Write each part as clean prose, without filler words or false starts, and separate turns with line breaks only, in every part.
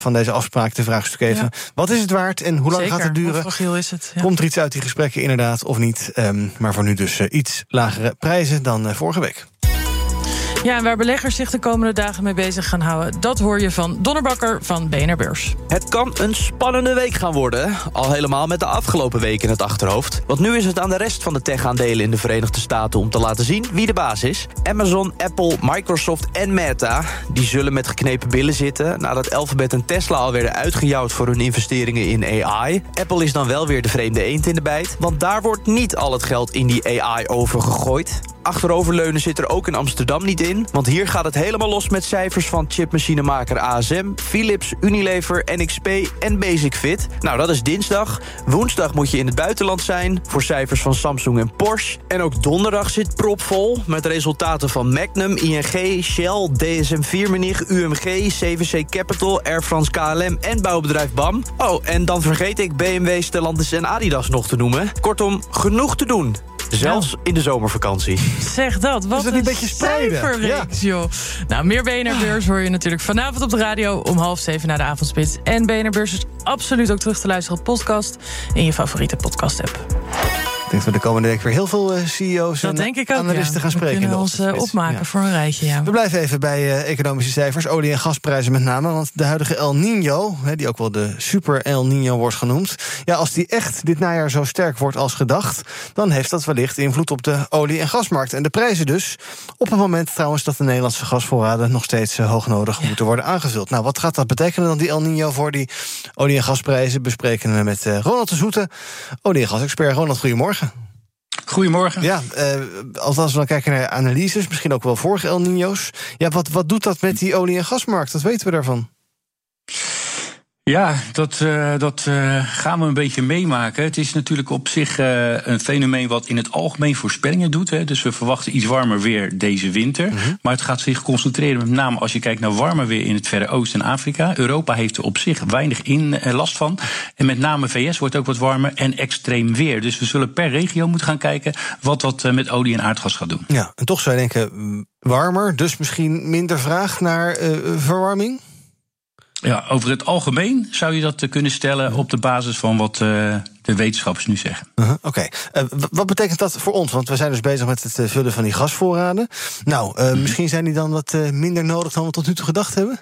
van deze afspraak de vraagstuk even. Ja. Wat is het waard en hoe lang gaat het duren?
Hoe fragiel is het? Ja.
Komt er iets uit die gesprekken inderdaad of niet? Maar voor nu dus iets lagere prijzen dan vorige week.
Ja, en waar beleggers zich de komende dagen mee bezig gaan houden, dat hoor je van Donner Bakker van BNR Beurs.
Het kan een spannende week gaan worden. Al helemaal met de afgelopen week in het achterhoofd. Want nu is het aan de rest van de tech-aandelen in de Verenigde Staten om te laten zien wie de baas is. Amazon, Apple, Microsoft en Meta, die zullen met geknepen billen zitten nadat Alphabet en Tesla al werden uitgejouwd voor hun investeringen in AI. Apple is dan wel weer de vreemde eend in de bijt, want daar wordt niet al het geld in die AI overgegooid. Achteroverleunen zit er ook in Amsterdam niet in, want hier gaat het helemaal los met cijfers van chipmachinemaker ASM, Philips, Unilever, NXP en Basic-Fit. Nou, dat is dinsdag. Woensdag moet je in het buitenland zijn voor cijfers van Samsung en Porsche. En ook donderdag zit propvol met resultaten van Magnum, ING, Shell, DSM Firmenich, UMG, CVC Capital, Air France KLM en bouwbedrijf BAM. Oh, en dan vergeet ik BMW, Stellantis en Adidas nog te noemen. Kortom, genoeg te doen. Zelfs in de zomervakantie.
Zeg dat, wat
een beetje
cijferreeks, joh. Nou, meer BNR Beurs hoor je natuurlijk vanavond op de radio om 6:30 na de avondspits. En BNR Beurs is absoluut ook terug te luisteren op podcast in je favoriete podcast-app.
Ik denk dat we de komende week weer heel veel CEO's en analisten gaan spreken.
We kunnen ons opmaken voor een rijtje, ja.
We blijven even bij economische cijfers, olie- en gasprijzen met name. Want de huidige El Niño, die ook wel de super El Niño wordt genoemd, ja, als die echt dit najaar zo sterk wordt als gedacht, dan heeft dat wellicht invloed op de olie- en gasmarkt. En de prijzen dus, op het moment trouwens dat de Nederlandse gasvoorraden nog steeds hoognodig moeten worden aangevuld. Nou, wat gaat dat betekenen dan, die El Niño, voor die olie- en gasprijzen? Bespreken we met Ronald de Zoete, olie- en gasexpert. Ronald, goedemorgen.
Goedemorgen.
Ja, als we dan kijken naar analyses, misschien ook wel vorige El Niño's. Ja, wat doet dat met die olie- en gasmarkt? Wat weten we daarvan?
Ja, dat gaan we een beetje meemaken. Het is natuurlijk op zich een fenomeen wat in het algemeen voorspellingen doet. Hè. Dus we verwachten iets warmer weer deze winter. Mm-hmm. Maar het gaat zich concentreren met name als je kijkt naar warmer weer in het Verre Oosten en Afrika. Europa heeft er op zich weinig last van. En met name VS wordt ook wat warmer en extreem weer. Dus we zullen per regio moeten gaan kijken wat dat met olie en aardgas gaat doen.
Ja, en toch zou je denken warmer, dus misschien minder vraag naar verwarming?
Ja, over het algemeen zou je dat kunnen stellen op de basis van wat de wetenschappers nu zeggen.
Oké. Wat betekent dat voor ons? Want we zijn dus bezig met het vullen van die gasvoorraden. Nou, misschien zijn die dan wat minder nodig dan we tot nu toe gedacht hebben?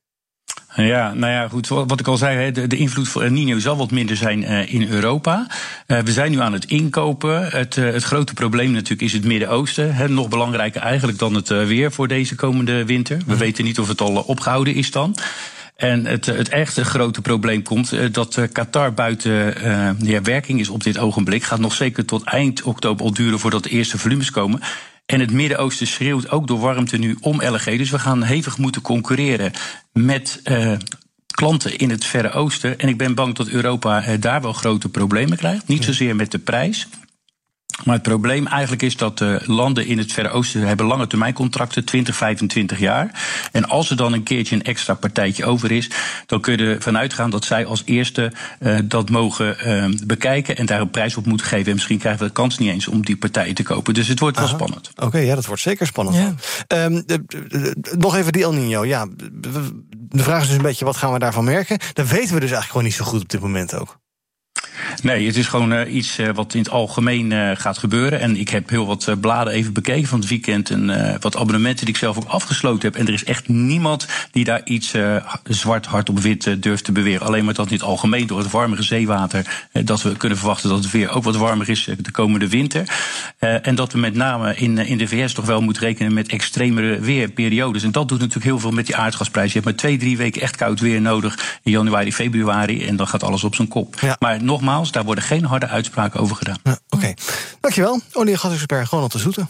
Ja, nou ja, goed, wat ik al zei, de invloed van El Niño zal wat minder zijn in Europa. We zijn nu aan het inkopen. Het grote probleem natuurlijk is het Midden-Oosten. Nog belangrijker eigenlijk dan het weer voor deze komende winter. We weten niet of het al opgehouden is dan. En het echte grote probleem komt dat Qatar buiten werking is op dit ogenblik. Gaat nog zeker tot eind oktober al duren voordat de eerste volumes komen. En het Midden-Oosten schreeuwt ook door warmte nu om LNG. Dus we gaan hevig moeten concurreren met klanten in het Verre Oosten. En ik ben bang dat Europa daar wel grote problemen krijgt. Niet zozeer met de prijs. Maar het probleem eigenlijk is dat landen in het Verre Oosten hebben lange termijn contracten, 20, 25 jaar. En als er dan een keertje een extra partijtje over is, dan kun je ervan uitgaan dat zij als eerste dat mogen bekijken en daar een prijs op moeten geven. En misschien krijgen we de kans niet eens om die partijen te kopen. Dus het wordt wel spannend.
Oké, ja, dat wordt zeker spannend. Ja. Nog even die El Niño. Ja, de vraag is dus een beetje, wat gaan we daarvan merken? Dat weten we dus eigenlijk gewoon niet zo goed op dit moment ook.
Nee, het is gewoon iets wat in het algemeen gaat gebeuren. En ik heb heel wat bladen even bekeken van het weekend en wat abonnementen die ik zelf ook afgesloten heb. En er is echt niemand die daar iets zwart hard op wit durft te beweren. Alleen maar dat in het algemeen door het warmere zeewater dat we kunnen verwachten dat het weer ook wat warmer is de komende winter. En dat we met name in de VS toch wel moeten rekenen met extremere weerperiodes. En dat doet natuurlijk heel veel met die aardgasprijs. Je hebt maar 2-3 weken echt koud weer nodig in januari, februari. En dan gaat alles op zijn kop. Ja. Maar nogmaals, daar worden geen harde uitspraken over gedaan.
Ja, Oké. Dankjewel, olie- en gasexpert Ronald de Zoete.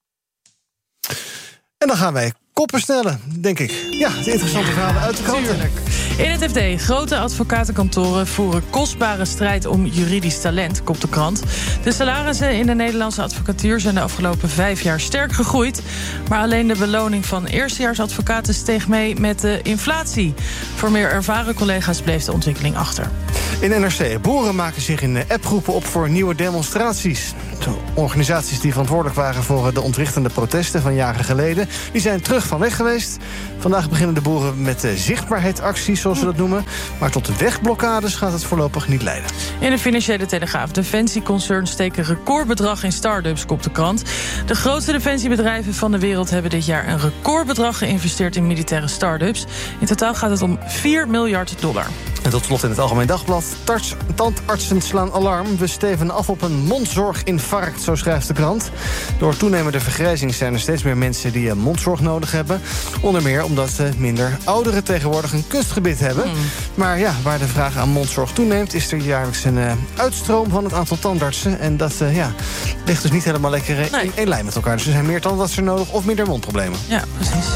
En dan gaan wij koppen snellen, denk ik. Ja, de interessante verhalen uit de kranten.
In het FD, grote advocatenkantoren voeren kostbare strijd om juridisch talent, kopt de krant. De salarissen in de Nederlandse advocatuur zijn de afgelopen 5 jaar sterk gegroeid. Maar alleen de beloning van eerstejaarsadvocaten steeg mee met de inflatie. Voor meer ervaren collega's bleef de ontwikkeling achter.
In NRC, boeren maken zich in appgroepen op voor nieuwe demonstraties. De organisaties die verantwoordelijk waren voor de ontwrichtende protesten van jaren geleden, die zijn terug van weg geweest. Vandaag beginnen de boeren met zichtbaarheidsacties, zoals ze dat noemen. Maar tot de wegblokkades gaat het voorlopig niet leiden.
In de Financiële Telegraaf. Defensieconcerns steken recordbedrag in start-ups, kopt de krant. De grootste defensiebedrijven van de wereld hebben dit jaar een recordbedrag geïnvesteerd in militaire start-ups. In totaal gaat het om $4 miljard.
En tot slot in het Algemeen Dagblad. Tandartsen slaan alarm. We steven af op een mondzorginfarct, zo schrijft de krant. Door toenemende vergrijzing zijn er steeds meer mensen die mondzorg nodig hebben. Onder meer omdat minder ouderen tegenwoordig een kunstgebit hebben. Maar ja, waar de vraag aan mondzorg toeneemt, is er jaarlijks een uitstroom van het aantal tandartsen. En dat ligt dus niet helemaal lekker in één lijn met elkaar. Dus er zijn meer tandartsen nodig of minder mondproblemen.
Ja, precies.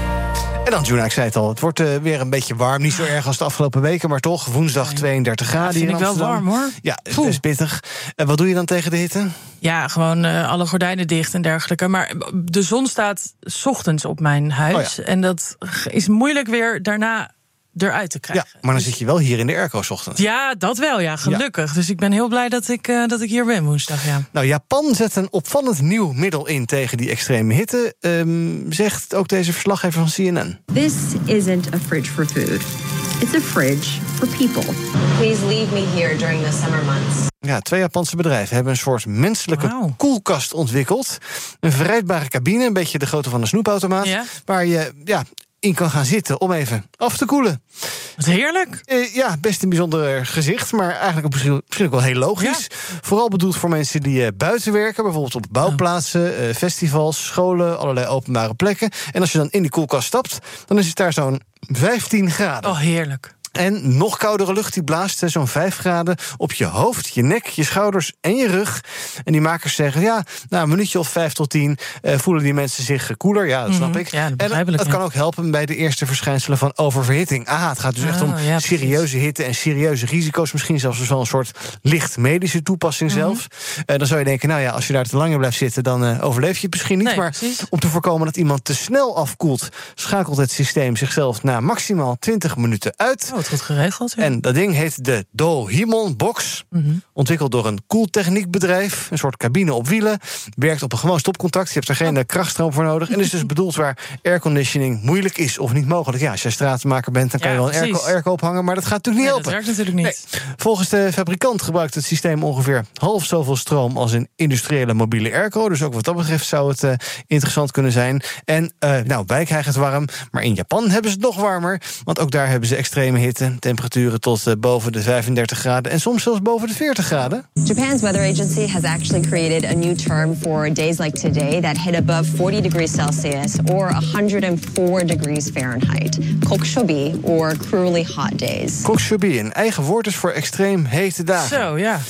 En dan, Juna, ik zei het al, het wordt weer een beetje warm. Niet zo erg als de afgelopen weken, maar toch. Woensdag 32 graden
vind
in Amsterdam.
Ik wel warm, hoor.
Ja, het is pittig. Wat doe je dan tegen de hitte?
Ja, gewoon alle gordijnen dicht en dergelijke. Maar de zon staat 's ochtends op mijn huis. Oh ja. En dat is moeilijk weer daarna eruit te krijgen.
Ja, maar dan zit je wel hier in de airco 's ochtends.
Ja, dat wel, ja, gelukkig. Ja. Dus ik ben heel blij dat ik hier ben woensdag, ja.
Nou, Japan zet een opvallend nieuw middel in tegen die extreme hitte, zegt ook deze verslaggever van CNN.
This isn't a fridge for food. It's a fridge for people. Please leave me here during the summer months.
Ja, 2 Japanse bedrijven hebben een soort menselijke koelkast ontwikkeld. Een verrijdbare cabine, een beetje de grootte van een snoepautomaat, waar je in kan gaan zitten om even af te koelen.
Wat heerlijk.
Best een bijzonder gezicht, maar eigenlijk ook misschien ook wel heel logisch. Ja. Vooral bedoeld voor mensen die buiten werken, bijvoorbeeld op bouwplaatsen, festivals, scholen, allerlei openbare plekken. En als je dan in die koelkast stapt, dan is het daar zo'n 15 graden.
Oh, heerlijk.
En nog koudere lucht die blaast zo'n 5 graden op je hoofd, je nek, je schouders en je rug. En die makers zeggen, na een minuutje of 5 tot 10 voelen die mensen zich koeler. Ja, dat snap ik.
Ja, dat
en het kan ook helpen bij de eerste verschijnselen van oververhitting. Het gaat dus echt om serieuze hitte en serieuze risico's. Misschien zelfs wel een soort licht medische toepassing zelf. Dan zou je denken, als je daar te lang in blijft zitten, dan overleef je het misschien niet.
Nee,
maar
precies.
Om te voorkomen dat iemand te snel afkoelt, schakelt het systeem zichzelf na maximaal 20 minuten uit.
Wat goed geregeld. Ja.
En dat ding heet de Dohimon Box. Ontwikkeld door een koeltechniekbedrijf. Een soort cabine op wielen. Werkt op een gewoon stopcontact. Je hebt er geen krachtstroom voor nodig. En is dus bedoeld waar airconditioning moeilijk is of niet mogelijk. Ja, als jij stratenmaker bent, dan kan je wel een airco ophangen. Maar dat gaat natuurlijk niet helpen.
Dat werkt natuurlijk niet.
Nee. Volgens de fabrikant gebruikt het systeem ongeveer half zoveel stroom als een industriële mobiele airco. Dus ook wat dat betreft zou het interessant kunnen zijn. En wij krijgen het warm. Maar in Japan hebben ze het nog warmer. Want ook daar hebben ze extreme hitte. Temperaturen tot boven de 35 graden en soms zelfs boven de 40 graden.
Japan's weather agency has actually created a new term for days like today that hit above 40 degrees Celsius or 104 degrees Fahrenheit. Kokushobi or cruelly hot days.
Kokushobi, een eigen woord is voor extreem hete dagen.
Zo, ja.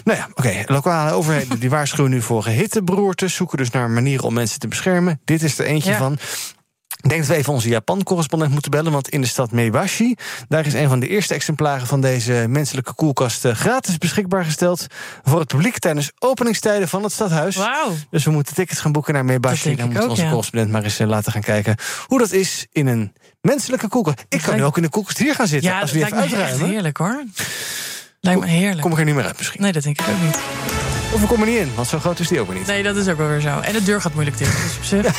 Lokale overheden die waarschuwen nu voor hitteberoertes, zoeken dus naar manieren om mensen te beschermen. Dit is er eentje van. Ik denk dat we even onze Japan-correspondent moeten bellen, want in de stad Maebashi, daar is een van de eerste exemplaren van deze menselijke koelkast gratis beschikbaar gesteld voor het publiek tijdens openingstijden van het stadhuis.
Wauw.
Dus we moeten tickets gaan boeken naar Maebashi. Dan moeten we onze correspondent maar eens laten gaan kijken hoe dat is in een menselijke koelkast. Ik kan nu ook in de koelkast hier gaan zitten.
Ja,
als we
dat
even
lijkt me
uitruimen.
echt heerlijk, hoor. Lijkt me heerlijk.
Kom ik er niet meer uit misschien?
Nee, dat denk ik ook niet.
Of we komen niet in, want zo groot is die ook weer niet.
Nee, dat is ook wel weer zo. En de deur gaat moeilijk dicht, dus op zich.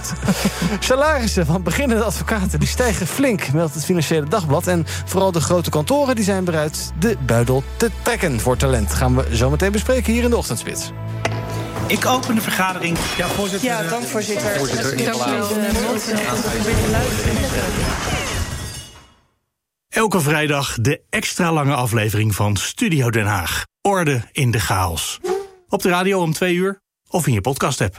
Salarissen van beginnende advocaten die stijgen flink, meldt het Financiële Dagblad. En vooral de grote kantoren die zijn bereid de buidel te trekken voor talent. Gaan we zo meteen bespreken hier in de Ochtendspits.
Ik open de vergadering.
Ja, voorzitter.
Ja, dank voorzitter.
Elke vrijdag de extra lange aflevering van Studio Den Haag. Orde in de chaos. Op de radio om 2 uur of in je podcast-app.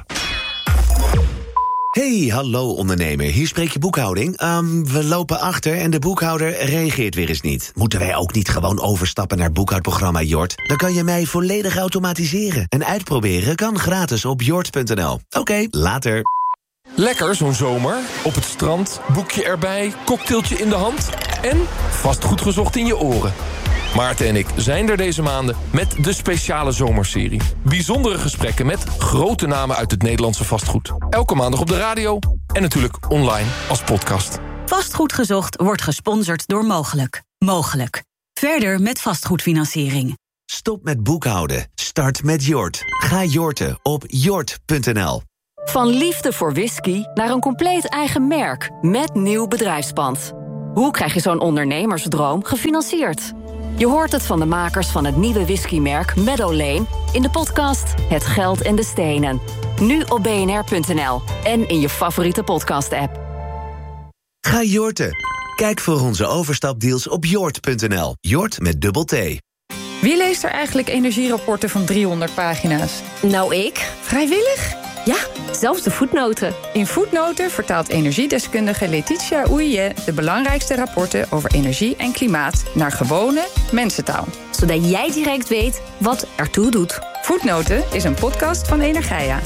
Hey, hallo ondernemer. Hier spreek je boekhouding. We lopen achter en de boekhouder reageert weer eens niet. Moeten wij ook niet gewoon overstappen naar boekhoudprogramma Jort? Dan kan je mij volledig automatiseren. En uitproberen kan gratis op jort.nl. Oké, later.
Lekker zo'n zomer. Op het strand, boekje erbij, cocktailtje in de hand... en vastgoed gezocht in je oren. Maarten en ik zijn er deze maanden met de speciale zomerserie. Bijzondere gesprekken met grote namen uit het Nederlandse vastgoed. Elke maandag op de radio en natuurlijk online als podcast.
Vastgoed gezocht wordt gesponsord door Mogelijk. Mogelijk. Verder met vastgoedfinanciering.
Stop met boekhouden. Start met Jort. Ga jorten op jort.nl.
Van liefde voor whisky naar een compleet eigen merk met nieuw bedrijfspand. Hoe krijg je zo'n ondernemersdroom gefinancierd? Je hoort het van de makers van het nieuwe whiskymerk Meadow Lane in de podcast Het Geld en de Stenen. Nu op bnr.nl en in je favoriete podcast-app.
Ga jorten. Kijk voor onze overstapdeals op jort.nl. Jort met dubbel T.
Wie leest er eigenlijk energierapporten van 300 pagina's?
Nou, ik.
Vrijwillig?
Ja, zelfs de voetnoten.
In Voetnoten vertaalt energiedeskundige Letitia Oeije de belangrijkste rapporten over energie en klimaat naar gewone mensentaal.
Zodat jij direct weet wat ertoe doet.
Voetnoten is een podcast van Energia.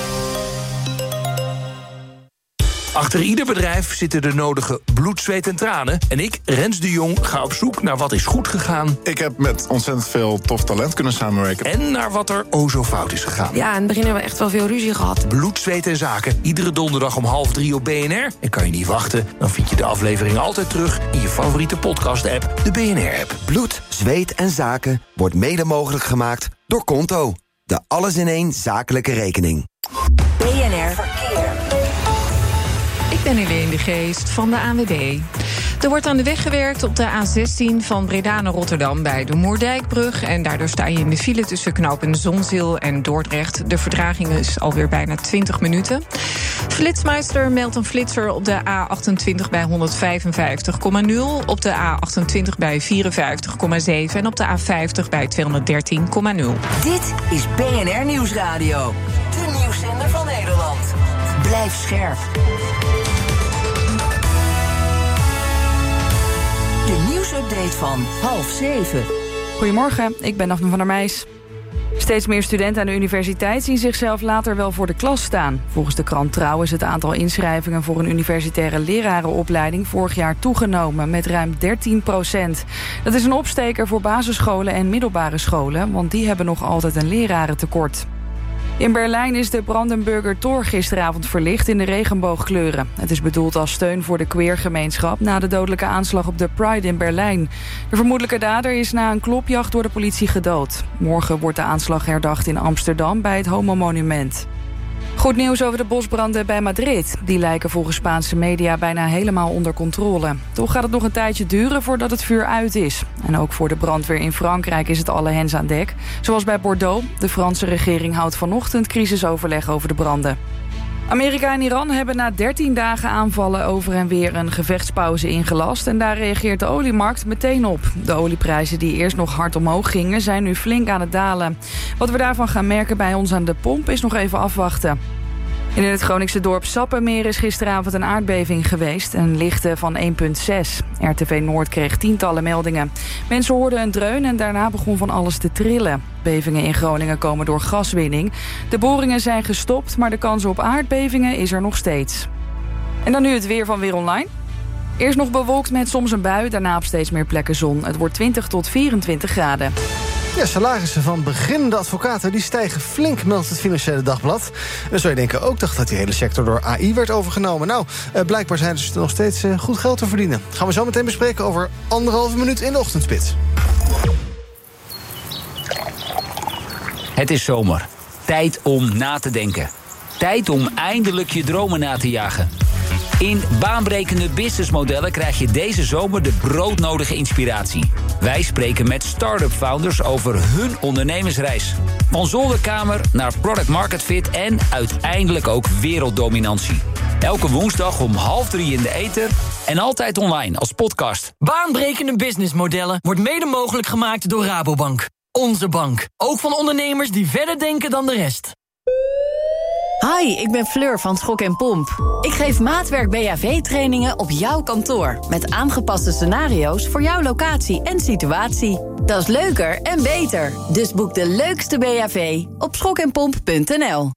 Achter ieder bedrijf zitten de nodige bloed, zweet en tranen. En ik, Rens de Jong, ga op zoek naar wat is goed gegaan.
Ik heb met ontzettend veel tof talent kunnen samenwerken.
En naar wat er zo fout is gegaan.
Ja, in het begin hebben we echt wel veel ruzie gehad.
Bloed, zweet en zaken. Iedere donderdag om 2:30 op BNR. En kan je niet wachten, dan vind je de aflevering altijd terug in je favoriete podcast-app, de BNR-app.
Bloed, zweet en zaken wordt mede mogelijk gemaakt door Konto. De alles-in-één zakelijke rekening.
BNR Verkeer.
Ik ben Helene de Geest van de ANWB. Er wordt aan de weg gewerkt op de A16 van Breda naar Rotterdam bij de Moerdijkbrug. En daardoor sta je in de file tussen knooppunt Zonzeel en Dordrecht. De vertraging is alweer bijna 20 minuten. Flitsmeister meldt een flitser op de A28 bij 155,0. Op de A28 bij 54,7. En op de A50 bij 213,0.
Dit is BNR Nieuwsradio. De nieuwszender van Nederland. Blijf scherp. De nieuwsupdate van 6:30.
Goedemorgen, ik ben Daphne van der Meijs. Steeds meer studenten aan de universiteit zien zichzelf later wel voor de klas staan. Volgens de krant Trouw is het aantal inschrijvingen voor een universitaire lerarenopleiding vorig jaar toegenomen met ruim 13%. Dat is een opsteker voor basisscholen en middelbare scholen, want die hebben nog altijd een lerarentekort. In Berlijn is de Brandenburger Tor gisteravond verlicht in de regenboogkleuren. Het is bedoeld als steun voor de queergemeenschap na de dodelijke aanslag op de Pride in Berlijn. De vermoedelijke dader is na een klopjacht door de politie gedood. Morgen wordt de aanslag herdacht in Amsterdam bij het Homo-monument. Goed nieuws over de bosbranden bij Madrid. Die lijken volgens Spaanse media bijna helemaal onder controle. Toch gaat het nog een tijdje duren voordat het vuur uit is. En ook voor de brandweer in Frankrijk is het alle hens aan dek. Zoals bij Bordeaux. De Franse regering houdt vanochtend crisisoverleg over de branden. Amerika en Iran hebben na 13 dagen aanvallen over en weer een gevechtspauze ingelast. En daar reageert de oliemarkt meteen op. De olieprijzen die eerst nog hard omhoog gingen, zijn nu flink aan het dalen. Wat we daarvan gaan merken bij ons aan de pomp is nog even afwachten. In het Groningse dorp Sappemeer is gisteravond een aardbeving geweest. Een lichte van 1,6. RTV Noord kreeg tientallen meldingen. Mensen hoorden een dreun en daarna begon van alles te trillen. Bevingen in Groningen komen door gaswinning. De boringen zijn gestopt, maar de kans op aardbevingen is er nog steeds. En dan nu het weer van Weer Online. Eerst nog bewolkt met soms een bui, daarna op steeds meer plekken zon. Het wordt 20 tot 24 graden.
Ja, salarissen van beginnende advocaten die stijgen flink, meldt het Financiële Dagblad. En zou je denken ook dat die hele sector door AI werd overgenomen. Nou, blijkbaar zijn ze nog steeds goed geld te verdienen. Gaan we zo meteen bespreken over 1,5 minuut in de ochtendspits.
Het is zomer. Tijd om na te denken. Tijd om eindelijk je dromen na te jagen. In baanbrekende businessmodellen krijg je deze zomer de broodnodige inspiratie. Wij spreken met start-up founders over hun ondernemersreis. Van zolderkamer naar product market fit en uiteindelijk ook werelddominantie. Elke woensdag om 2:30 in de ether en altijd online als podcast.
Baanbrekende businessmodellen wordt mede mogelijk gemaakt door Rabobank. Onze bank. Ook van ondernemers die verder denken dan de rest.
Hi, ik ben Fleur van Schok en Pomp. Ik geef maatwerk BHV-trainingen op jouw kantoor. Met aangepaste scenario's voor jouw locatie en situatie. Dat is leuker en beter. Dus boek de leukste BHV op schokenpomp.nl.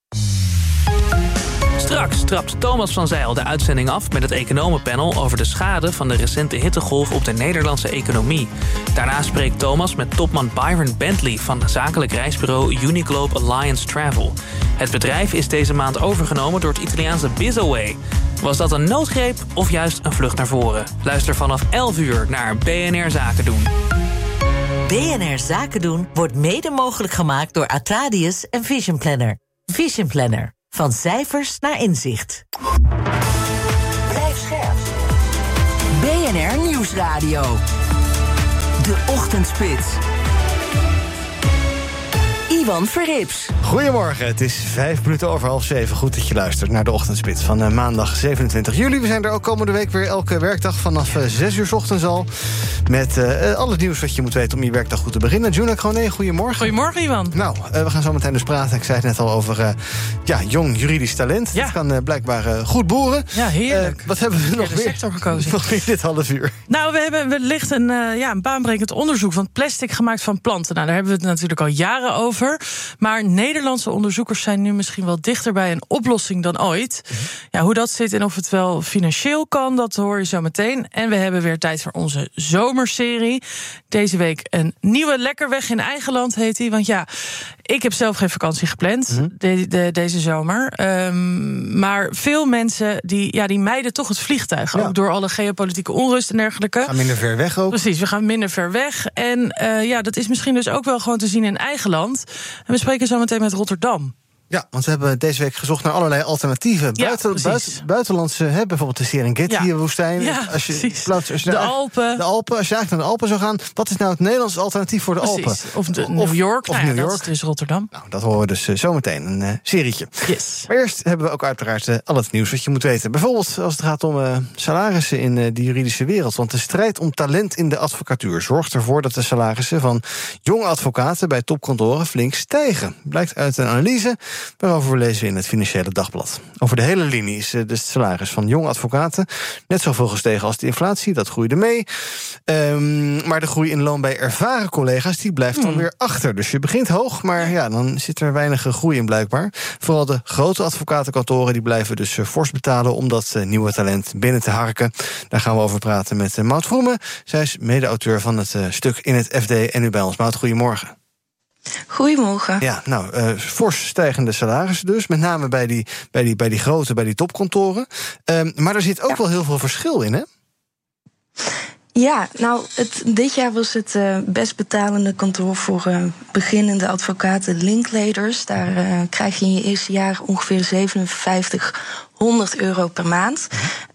Straks trapt Thomas van Zijl de uitzending af met het economenpanel over de schade van de recente hittegolf op de Nederlandse economie. Daarna spreekt Thomas met topman Byron Bentley van zakelijk reisbureau Uniglobe Alliance Travel. Het bedrijf is deze maand overgenomen door het Italiaanse Bizaway. Was dat een noodgreep of juist een vlucht naar voren? Luister vanaf 11 uur naar BNR Zaken doen.
BNR Zaken doen wordt mede mogelijk gemaakt door Atradius en Vision Planner. Vision Planner. Van cijfers naar inzicht. Blijf scherp. BNR Nieuwsradio. De Ochtendspits. Ivan Verrips.
Goedemorgen, het is 5:05:30. Goed dat je luistert naar de Ochtendspits van maandag 27 juli. We zijn er ook komende week weer elke werkdag vanaf 6 uur 's ochtends al. Met al het nieuws wat je moet weten om je werkdag goed te beginnen. Juna Kroné, goedemorgen.
Goedemorgen, Ivan.
Nou, we gaan zo meteen dus praten. Ik zei het net al over jong juridisch talent. Ja. Dat kan blijkbaar goed boeren.
Ja, heerlijk.
Wat hebben we nog
de
meer?
sector gekozen.
Nog weer dit half uur.
Nou, we hebben wellicht een baanbrekend onderzoek van plastic gemaakt van planten. Nou, daar hebben we het natuurlijk al jaren over. Maar Nederlandse onderzoekers zijn nu misschien wel dichter bij een oplossing dan ooit. Ja, hoe dat zit en of het wel financieel kan, dat hoor je zo meteen. En we hebben weer tijd voor onze zomerserie. Deze week een nieuwe Lekker Weg in eigen land heet die. Want ja, ik heb zelf geen vakantie gepland deze zomer. Maar veel mensen die mijden toch het vliegtuig. Ook door alle geopolitieke onrust en dergelijke.
We gaan minder ver weg ook.
Precies, we gaan minder ver weg. En dat is misschien dus ook wel gewoon te zien in eigen land. En we spreken zo meteen met Rotterdam.
Ja, want we hebben deze week gezocht naar allerlei alternatieven. Buitenlandse, bijvoorbeeld de Serengeti-woestijn.
Ja,
als je
de Alpen.
De Alpen, als je eigenlijk naar de Alpen zou gaan, wat is nou het Nederlandse alternatief voor de Alpen?
Of New York.
Of New York.
Dat is dus Rotterdam.
Nou, dat horen we dus zometeen, een serietje.
Yes.
Maar eerst hebben we ook uiteraard al het nieuws wat je moet weten. Bijvoorbeeld als het gaat om salarissen in de juridische wereld. Want de strijd om talent in de advocatuur zorgt ervoor dat de salarissen van jonge advocaten bij topkantoren flink stijgen. Blijkt uit een analyse waarover we lezen in het Financiële Dagblad. Over de hele linie is de salaris van jonge advocaten net zoveel gestegen als de inflatie. Dat groeide mee. Maar de groei in loon bij ervaren collega's die blijft dan weer achter. Dus je begint hoog, maar dan zit er weinig groei in blijkbaar. Vooral de grote advocatenkantoren die blijven dus fors betalen om dat nieuwe talent binnen te harken. Daar gaan we over praten met Maud Vroemen. Zij is mede-auteur van het stuk in het FD en nu bij ons. Maud, goedemorgen.
Goedemorgen.
Ja, nou, fors stijgende salarissen dus. Met name bij die grote, bij die topkantoren. Maar er zit ook wel heel veel verschil in, hè?
Ja, nou, dit jaar was het best betalende kantoor voor beginnende advocaten Linklaters. Daar krijg je in je eerste jaar ongeveer €5700 per maand.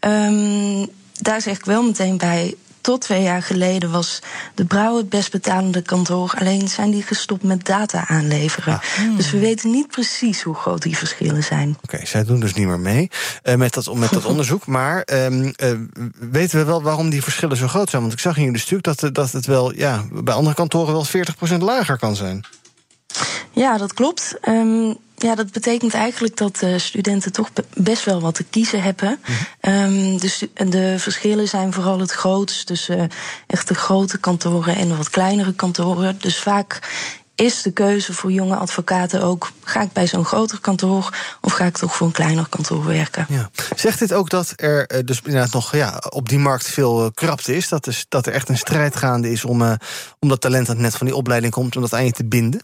Daar zeg ik wel meteen bij, tot 2 jaar geleden was de Brouw het best betalende kantoor. Alleen zijn die gestopt met data aanleveren. Dus we weten niet precies hoe groot die verschillen zijn.
Oké, zij doen dus niet meer mee met dat onderzoek. Maar weten we wel waarom die verschillen zo groot zijn? Want ik zag in jullie stuk dat het wel bij andere kantoren wel 40% lager kan zijn.
Ja, dat klopt. Dat betekent eigenlijk dat studenten toch best wel wat te kiezen hebben. Dus de verschillen zijn vooral het grootst tussen echt de grote kantoren en de wat kleinere kantoren. Dus vaak is de keuze voor jonge advocaten ook, ga ik bij zo'n groter kantoor of ga ik toch voor een kleiner kantoor werken? Ja.
Zegt dit ook dat er dus inderdaad nog op die markt veel krapte is? Dat er echt een strijd gaande is om dat talent dat net van die opleiding komt, om dat aan je te binden?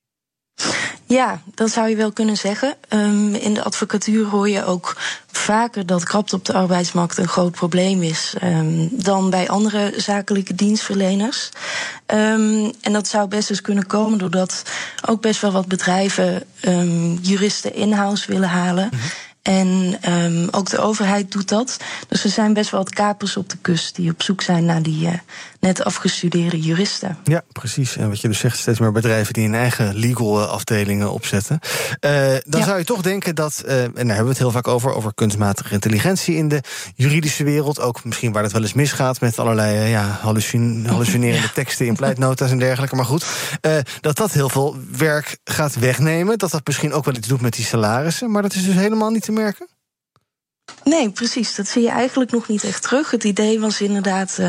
Ja, dat zou je wel kunnen zeggen. In de advocatuur hoor je ook vaker dat krapte op de arbeidsmarkt een groot probleem is dan bij andere zakelijke dienstverleners. En dat zou best eens kunnen komen doordat ook best wel wat bedrijven juristen in-house willen halen. En ook de overheid doet dat. Dus er zijn best wel wat kapers op de kust die op zoek zijn naar die net afgestudeerde juristen. Ja, precies. En wat je dus zegt, steeds meer bedrijven die hun eigen legal afdelingen opzetten. Dan zou je toch denken dat, en daar hebben we het heel vaak over kunstmatige intelligentie in de juridische wereld. Ook misschien waar het wel eens misgaat met allerlei hallucinerende teksten in pleitnota's en dergelijke. Maar goed, dat heel veel werk gaat wegnemen. Dat misschien ook wel iets doet met die salarissen. Maar dat is dus helemaal niet te merken? Nee, precies. Dat zie je eigenlijk nog niet echt terug. Het idee was inderdaad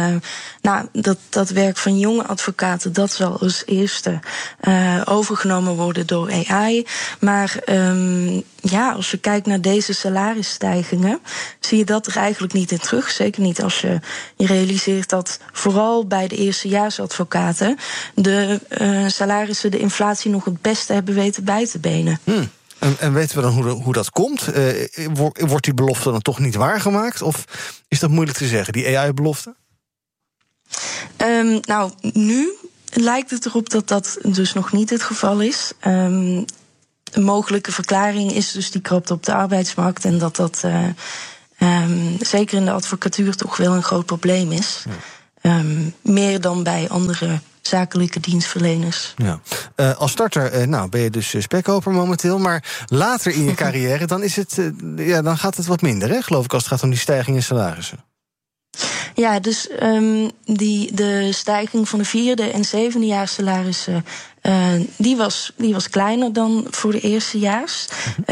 dat werk van jonge advocaten, dat zal als eerste overgenomen worden door AI. Maar als je kijkt naar deze salarisstijgingen, zie je dat er eigenlijk niet in terug. Zeker niet als je realiseert dat vooral bij de eerstejaarsadvocaten de salarissen de inflatie nog het beste hebben weten bij te benen. En weten we dan hoe dat komt? Wordt die belofte dan toch niet waargemaakt? Of is dat moeilijk te zeggen, die AI-belofte? Nu lijkt het erop dat dat dus nog niet het geval is. Een mogelijke verklaring is dus die krapte op de arbeidsmarkt en dat zeker in de advocatuur toch wel een groot probleem is. Ja. Meer dan bij andere zakelijke dienstverleners.
Ja. Als starter ben je dus spekkoper momenteel, maar later in je carrière dan is het, dan gaat het wat minder, hè, geloof ik, als het gaat om die stijging in salarissen.
Ja, dus de stijging van de 4e en 7e jaar salarissen, die was kleiner dan voor de eerstejaars.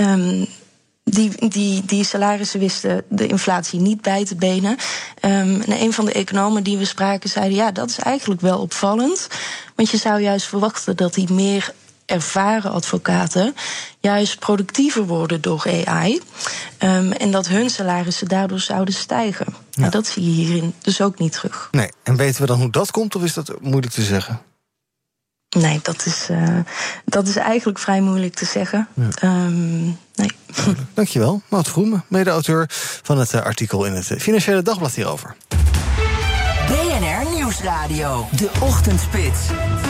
Die salarissen wisten de inflatie niet bij te benen. En een van de economen die we spraken zeiden, ja, dat is eigenlijk wel opvallend. Want je zou juist verwachten dat die meer ervaren advocaten juist productiever worden door AI. En dat hun salarissen daardoor zouden stijgen. Ja. Nou, dat zie je hierin dus ook niet terug.
Nee, en weten we dan hoe dat komt, of is dat moeilijk te zeggen?
Nee, dat is eigenlijk vrij moeilijk te zeggen. Ja. Nee.
Dankjewel, Maud Vroemen, mede-auteur van het artikel in het Financiële Dagblad hierover.
BNR Nieuwsradio, de Ochtendspits.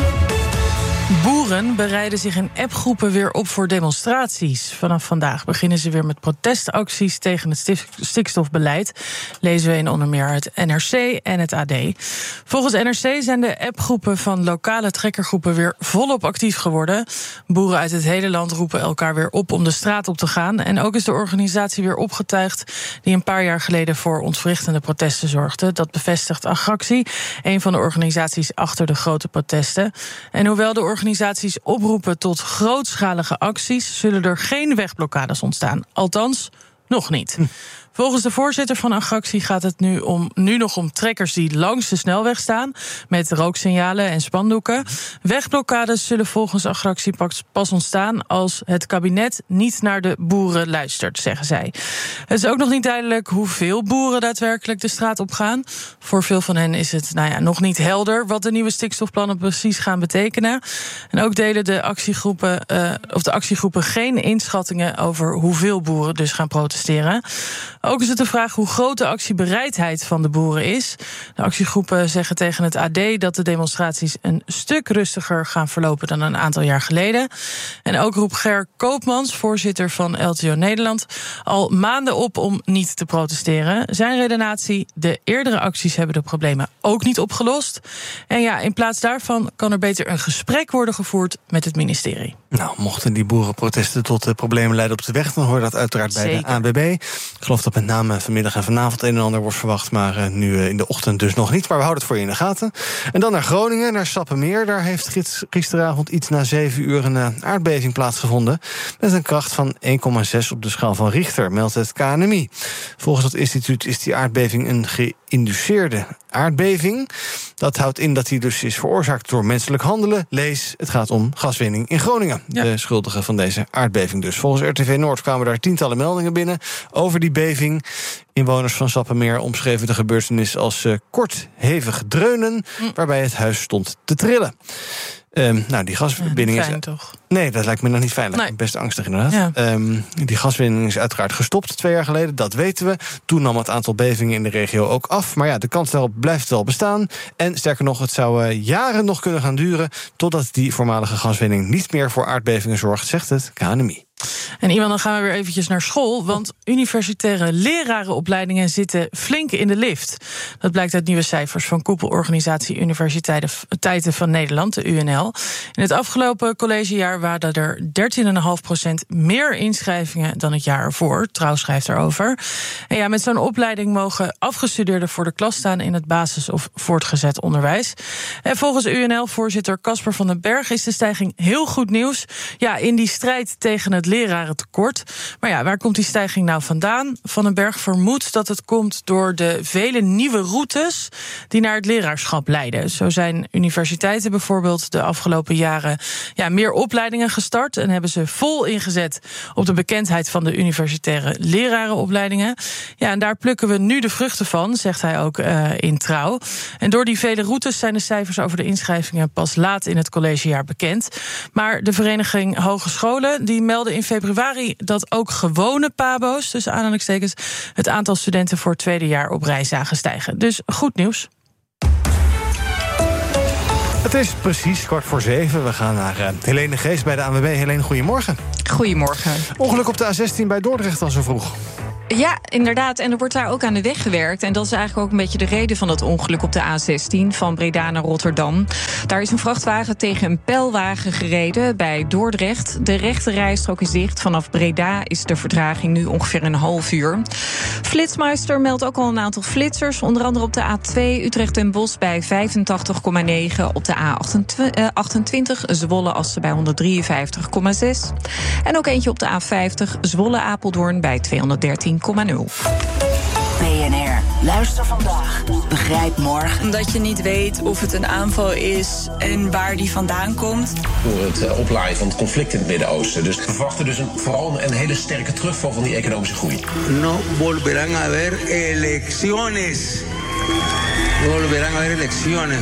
Boeren bereiden zich in appgroepen weer op voor demonstraties. Vanaf vandaag beginnen ze weer met protestacties tegen het stikstofbeleid. Lezen we in onder meer het NRC en het AD. Volgens NRC zijn de appgroepen van lokale trekkergroepen weer volop actief geworden. Boeren uit het hele land roepen elkaar weer op om de straat op te gaan. En ook is de organisatie weer opgetuigd die een paar jaar geleden voor ontwrichtende protesten zorgde. Dat bevestigt Agractie, een van de organisaties achter de grote protesten. En hoewel de organisaties oproepen tot grootschalige acties, zullen er geen wegblokkades ontstaan. Althans, nog niet. Volgens de voorzitter van Agractie gaat het nu nog om trekkers die langs de snelweg staan, met rooksignalen en spandoeken. Wegblokkades zullen volgens Agractie pas ontstaan als het kabinet niet naar de boeren luistert, zeggen zij. Het is ook nog niet duidelijk hoeveel boeren daadwerkelijk de straat op gaan. Voor veel van hen is het nog niet helder wat de nieuwe stikstofplannen precies gaan betekenen. En ook delen de actiegroepen geen inschattingen over hoeveel boeren dus gaan protesteren. Ook is het de vraag hoe groot de actiebereidheid van de boeren is. De actiegroepen zeggen tegen het AD dat de demonstraties een stuk rustiger gaan verlopen dan een aantal jaar geleden. En ook roept Ger Koopmans, voorzitter van LTO Nederland, al maanden op om niet te protesteren. Zijn redenatie: de eerdere acties hebben de problemen ook niet opgelost. En ja, in plaats daarvan kan er beter een gesprek worden gevoerd met het ministerie.
Nou, mochten die boerenprotesten tot problemen leiden op de weg, dan hoor je dat uiteraard bij de ANWB. Ik geloof dat met name vanmiddag en vanavond een en ander wordt verwacht, maar nu in de ochtend dus nog niet. Maar we houden het voor je in de gaten. En dan naar Groningen, naar Sappemeer. Daar heeft gisteravond iets na 7 uur een aardbeving plaatsgevonden met een kracht van 1,6 op de schaal van Richter, meldt het KNMI. Volgens dat instituut is die aardbeving een geïnduceerde aardbeving. Dat houdt in dat die dus is veroorzaakt door menselijk handelen. Lees, het gaat om gaswinning in Groningen. Ja. De schuldigen van deze aardbeving dus. Volgens RTV Noord kwamen daar tientallen meldingen binnen over die beving. Inwoners van Sappemeer omschreven de gebeurtenis als kort hevig dreunen, waarbij het huis stond te trillen. Die gaswinning is
toch?
Nee, dat lijkt me nog niet fijn. Lijkt me best angstig inderdaad. Ja. Die gaswinning is uiteraard gestopt 2 jaar geleden, dat weten we. Toen nam het aantal bevingen in de regio ook af. Maar ja, de kans daarop blijft wel bestaan. En sterker nog, het zou jaren nog kunnen gaan duren totdat die voormalige gaswinning niet meer voor aardbevingen zorgt, zegt het KNMI.
En Iwan, dan gaan we weer eventjes naar school, want universitaire lerarenopleidingen zitten flink in de lift. Dat blijkt uit nieuwe cijfers van koepelorganisatie Universiteiten van Nederland, de UNL. In het afgelopen collegejaar waren er 13,5% meer inschrijvingen dan het jaar ervoor. Trouw schrijft erover. En ja, met zo'n opleiding mogen afgestudeerden voor de klas staan in het basis- of voortgezet onderwijs. En volgens UNL-voorzitter Casper van den Berg is de stijging heel goed nieuws. Ja, in die strijd tegen het lerarentekort. Maar ja, waar komt die stijging nou vandaan? Van den Berg vermoedt dat het komt door de vele nieuwe routes die naar het leraarschap leiden. Zo zijn universiteiten bijvoorbeeld de afgelopen jaren meer opleidingen gestart en hebben ze vol ingezet op de bekendheid van de universitaire lerarenopleidingen. Ja, en daar plukken we nu de vruchten van, zegt hij ook in Trouw. En door die vele routes zijn de cijfers over de inschrijvingen pas laat in het collegejaar bekend. Maar de Vereniging Hogescholen die meldde in februari dat ook gewone pabo's, tussen aanhalingstekens, het aantal studenten voor het tweede jaar op rij zagen stijgen. Dus goed nieuws.
Het is precies 6:15. We gaan naar Helene de Geest bij de ANWB. Helene, goedemorgen.
Goedemorgen.
Ongeluk op de A16 bij Dordrecht al zo vroeg.
Ja, inderdaad. En er wordt daar ook aan de weg gewerkt. En dat is eigenlijk ook een beetje de reden van dat ongeluk op de A16 van Breda naar Rotterdam. Daar is een vrachtwagen tegen een pijlwagen gereden bij Dordrecht. De rechte rijstrook is dicht. Vanaf Breda is de vertraging nu ongeveer een half uur. Flitsmeister meldt ook al een aantal flitsers. Onder andere op de A2 Utrecht en Bosch bij 85,9. Op de A28 Zwolle-Assen bij 153,6. En ook eentje op de A50 Zwolle-Apeldoorn bij 213,0.
BNR, luister vandaag, begrijp morgen.
Omdat je niet weet of het een aanval is en waar die vandaan komt.
Door het oplaaien van het conflict in het Midden-Oosten. Dus we verwachten dus vooral een hele sterke terugval van die economische groei.
No volverán a haber elecciones. No volverán a haber elecciones.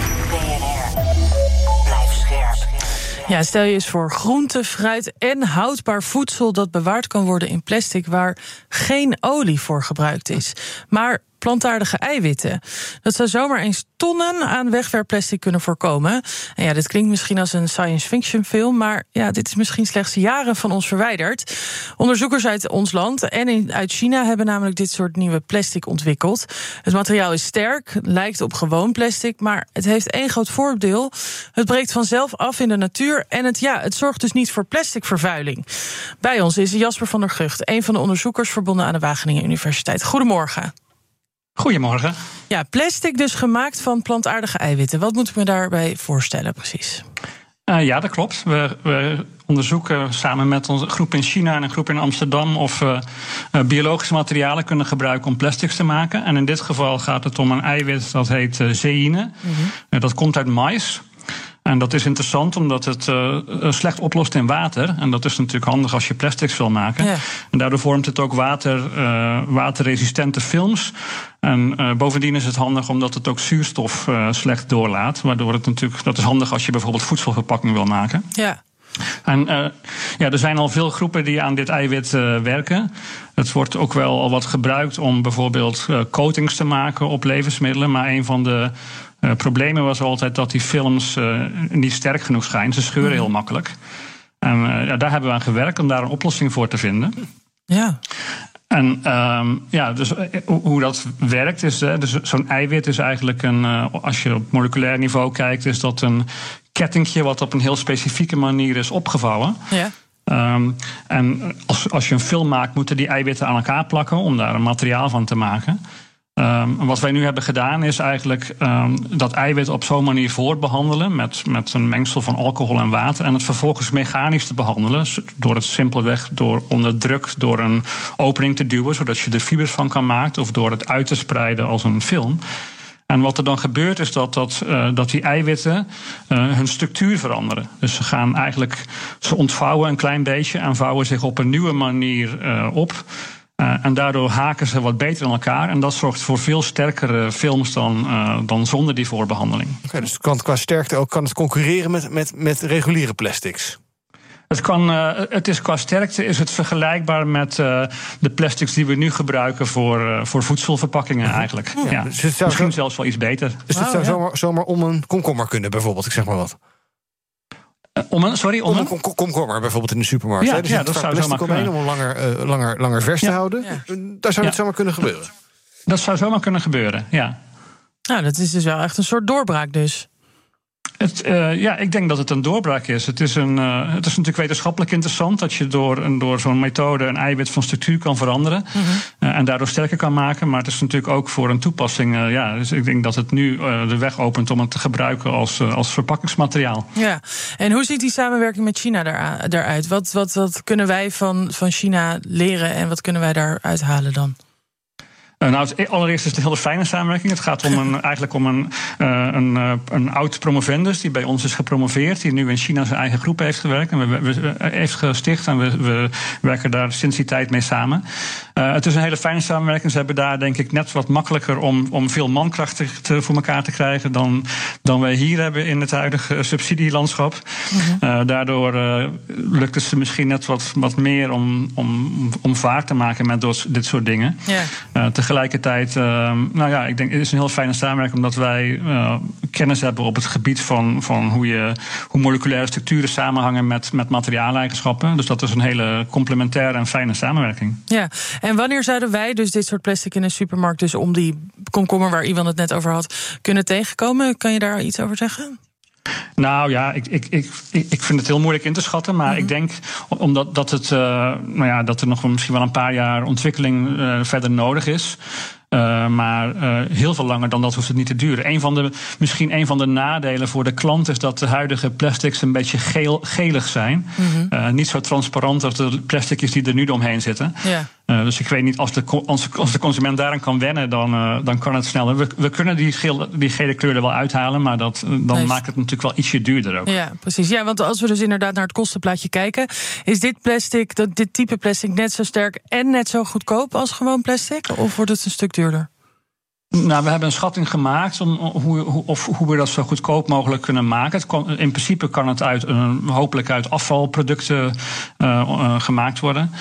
Ja, stel je eens voor groente, fruit en houdbaar voedsel dat bewaard kan worden in plastic waar geen olie voor gebruikt is, maar plantaardige eiwitten. Dat zou zomaar eens tonnen aan wegwerpplastic kunnen voorkomen. En ja, dit klinkt misschien als een science fiction film, maar ja, dit is misschien slechts jaren van ons verwijderd. Onderzoekers uit ons land en uit China hebben namelijk dit soort nieuwe plastic ontwikkeld. Het materiaal is sterk, lijkt op gewoon plastic, maar het heeft één groot voordeel. Het breekt vanzelf af in de natuur en het zorgt dus niet voor plasticvervuiling. Bij ons is Jasper van der Gucht, een van de onderzoekers verbonden aan de Wageningen Universiteit. Goedemorgen.
Goedemorgen.
Ja, plastic dus gemaakt van plantaardige eiwitten. Wat moet ik me daarbij voorstellen precies?
Ja, dat klopt. We onderzoeken samen met onze groep in China en een groep in Amsterdam of we biologische materialen kunnen gebruiken om plastics te maken. En in dit geval gaat het om een eiwit dat heet zeïne. Dat komt uit mais. En dat is interessant omdat het slecht oplost in water. En dat is natuurlijk handig als je plastics wil maken. Ja. En daardoor vormt het ook waterresistente films. En bovendien is het handig omdat het ook zuurstof slecht doorlaat. Waardoor het natuurlijk, dat is handig als je bijvoorbeeld voedselverpakking wil maken.
Ja.
En er zijn al veel groepen die aan dit eiwit werken. Het wordt ook wel al wat gebruikt om bijvoorbeeld coatings te maken op levensmiddelen. Maar een van de problemen was altijd dat die films niet sterk genoeg schijnen. Ze scheuren heel makkelijk. En daar hebben we aan gewerkt om daar een oplossing voor te vinden.
Ja.
En dus hoe dat werkt is, dus zo'n eiwit is eigenlijk als je op moleculair niveau kijkt, is dat een kettingje wat op een heel specifieke manier is opgevouwen. Ja. En als je een film maakt, moeten die eiwitten aan elkaar plakken om daar een materiaal van te maken. Wat wij nu hebben gedaan is eigenlijk dat eiwit op zo'n manier voorbehandelen met een mengsel van alcohol en water en het vervolgens mechanisch te behandelen door het simpelweg onder druk door een opening te duwen zodat je er fibers van kan maken of door het uit te spreiden als een film. En wat er dan gebeurt is dat die eiwitten hun structuur veranderen. Dus ze ontvouwen een klein beetje en vouwen zich op een nieuwe manier op. En daardoor haken ze wat beter in elkaar. En dat zorgt voor veel sterkere films dan zonder die voorbehandeling.
Okay, dus qua sterkte ook kan het concurreren met reguliere plastics?
Het is qua sterkte is het vergelijkbaar met de plastics die we nu gebruiken voor voedselverpakkingen eigenlijk. Ja. Dus misschien zelfs wel iets beter.
Dus het zou zomaar om een komkommer kunnen bijvoorbeeld, ik zeg maar wat. Om een komkommer bijvoorbeeld in de supermarkt.
Ja, dus dat zou zomaar kunnen.
Om langer vers te houden. Ja. Daar zou het zomaar kunnen gebeuren.
Dat zou zomaar kunnen gebeuren, ja.
Nou, dat is dus wel echt een soort doorbraak dus.
Ik denk dat het een doorbraak is. Het is natuurlijk wetenschappelijk interessant dat je door zo'n methode een eiwit van structuur kan veranderen. En daardoor sterker kan maken. Maar het is natuurlijk ook voor een toepassing. Dus ik denk dat het nu de weg opent om het te gebruiken als verpakkingsmateriaal. Ja,
en hoe ziet die samenwerking met China daaruit? Wat kunnen wij van China leren en wat kunnen wij daaruit halen dan?
Allereerst is het een hele fijne samenwerking. Het gaat eigenlijk om een oud promovendus die bij ons is gepromoveerd, die nu in China zijn eigen groep heeft gewerkt en heeft gesticht. En we werken daar sinds die tijd mee samen. Het is een hele fijne samenwerking. Ze hebben daar denk ik net wat makkelijker om veel mankracht voor elkaar te krijgen dan wij hier hebben in het huidige subsidielandschap. Daardoor lukt het ze misschien net wat meer om vaart te maken met dit soort dingen. Ja. tegelijkertijd, ik denk, het is een heel fijne samenwerking, omdat wij kennis hebben op het gebied van hoe moleculaire structuren samenhangen met materiaaleigenschappen. Dus dat is een hele complementaire en fijne samenwerking.
Ja, en wanneer zouden wij dus dit soort plastic in een supermarkt, dus om die komkommer waar Iwan het net over had, kunnen tegenkomen? Kan je daar iets over zeggen?
Nou ja, ik vind het heel moeilijk in te schatten. Maar ik denk, omdat dat er nog misschien wel een paar jaar ontwikkeling verder nodig is. Maar heel veel langer dan dat hoeft het niet te duren. Misschien een van de nadelen voor de klant is dat de huidige plastics een beetje gelig zijn. Niet zo transparant als de plasticjes die er nu omheen zitten.
Ja.
Dus ik weet niet, als de consument daaraan kan wennen, dan kan het sneller. We kunnen die gele kleur er wel uithalen, maar dan maakt het natuurlijk wel ietsje duurder ook.
Ja, precies. Ja, want als we dus inderdaad naar het kostenplaatje kijken, is dit type plastic net zo sterk en net zo goedkoop als gewoon plastic? Of wordt het een stuk duurder?
Nou, we hebben een schatting gemaakt hoe we dat zo goedkoop mogelijk kunnen maken. In principe kan het hopelijk uit afvalproducten gemaakt worden.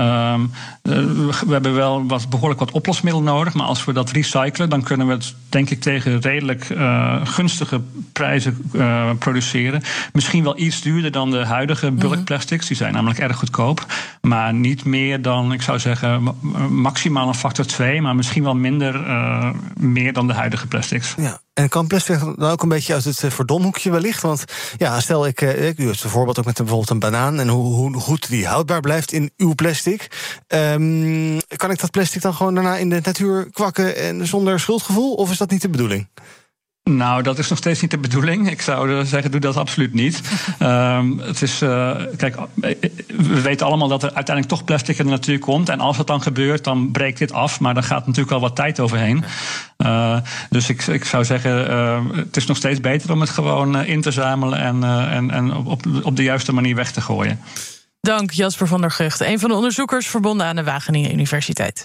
We hebben wel behoorlijk wat oplosmiddel nodig, maar als we dat recyclen, dan kunnen we het denk ik tegen redelijk gunstige prijzen produceren. Misschien wel iets duurder dan de huidige bulkplastics, die zijn namelijk erg goedkoop. Maar niet meer dan, ik zou zeggen, maximaal een factor 2, maar misschien wel meer dan de huidige plastics.
Ja. En kan plastic dan ook een beetje uit het verdomhoekje wellicht? Want ja, stel u heeft bijvoorbeeld ook met bijvoorbeeld een banaan en hoe goed die houdbaar blijft in uw plastic. Kan ik dat plastic dan gewoon daarna in de natuur kwakken en zonder schuldgevoel? Of is dat niet de bedoeling?
Nou, dat is nog steeds niet de bedoeling. Ik zou zeggen, doe dat absoluut niet. Het is, kijk, we weten allemaal dat er uiteindelijk toch plastic in de natuur komt. En als dat dan gebeurt, dan breekt dit af. Maar daar gaat natuurlijk al wat tijd overheen. Dus ik zou zeggen, het is nog steeds beter om het gewoon in te zamelen en op de juiste manier weg te gooien.
Dank, Jasper van der Gucht, een van de onderzoekers verbonden aan de Wageningen Universiteit.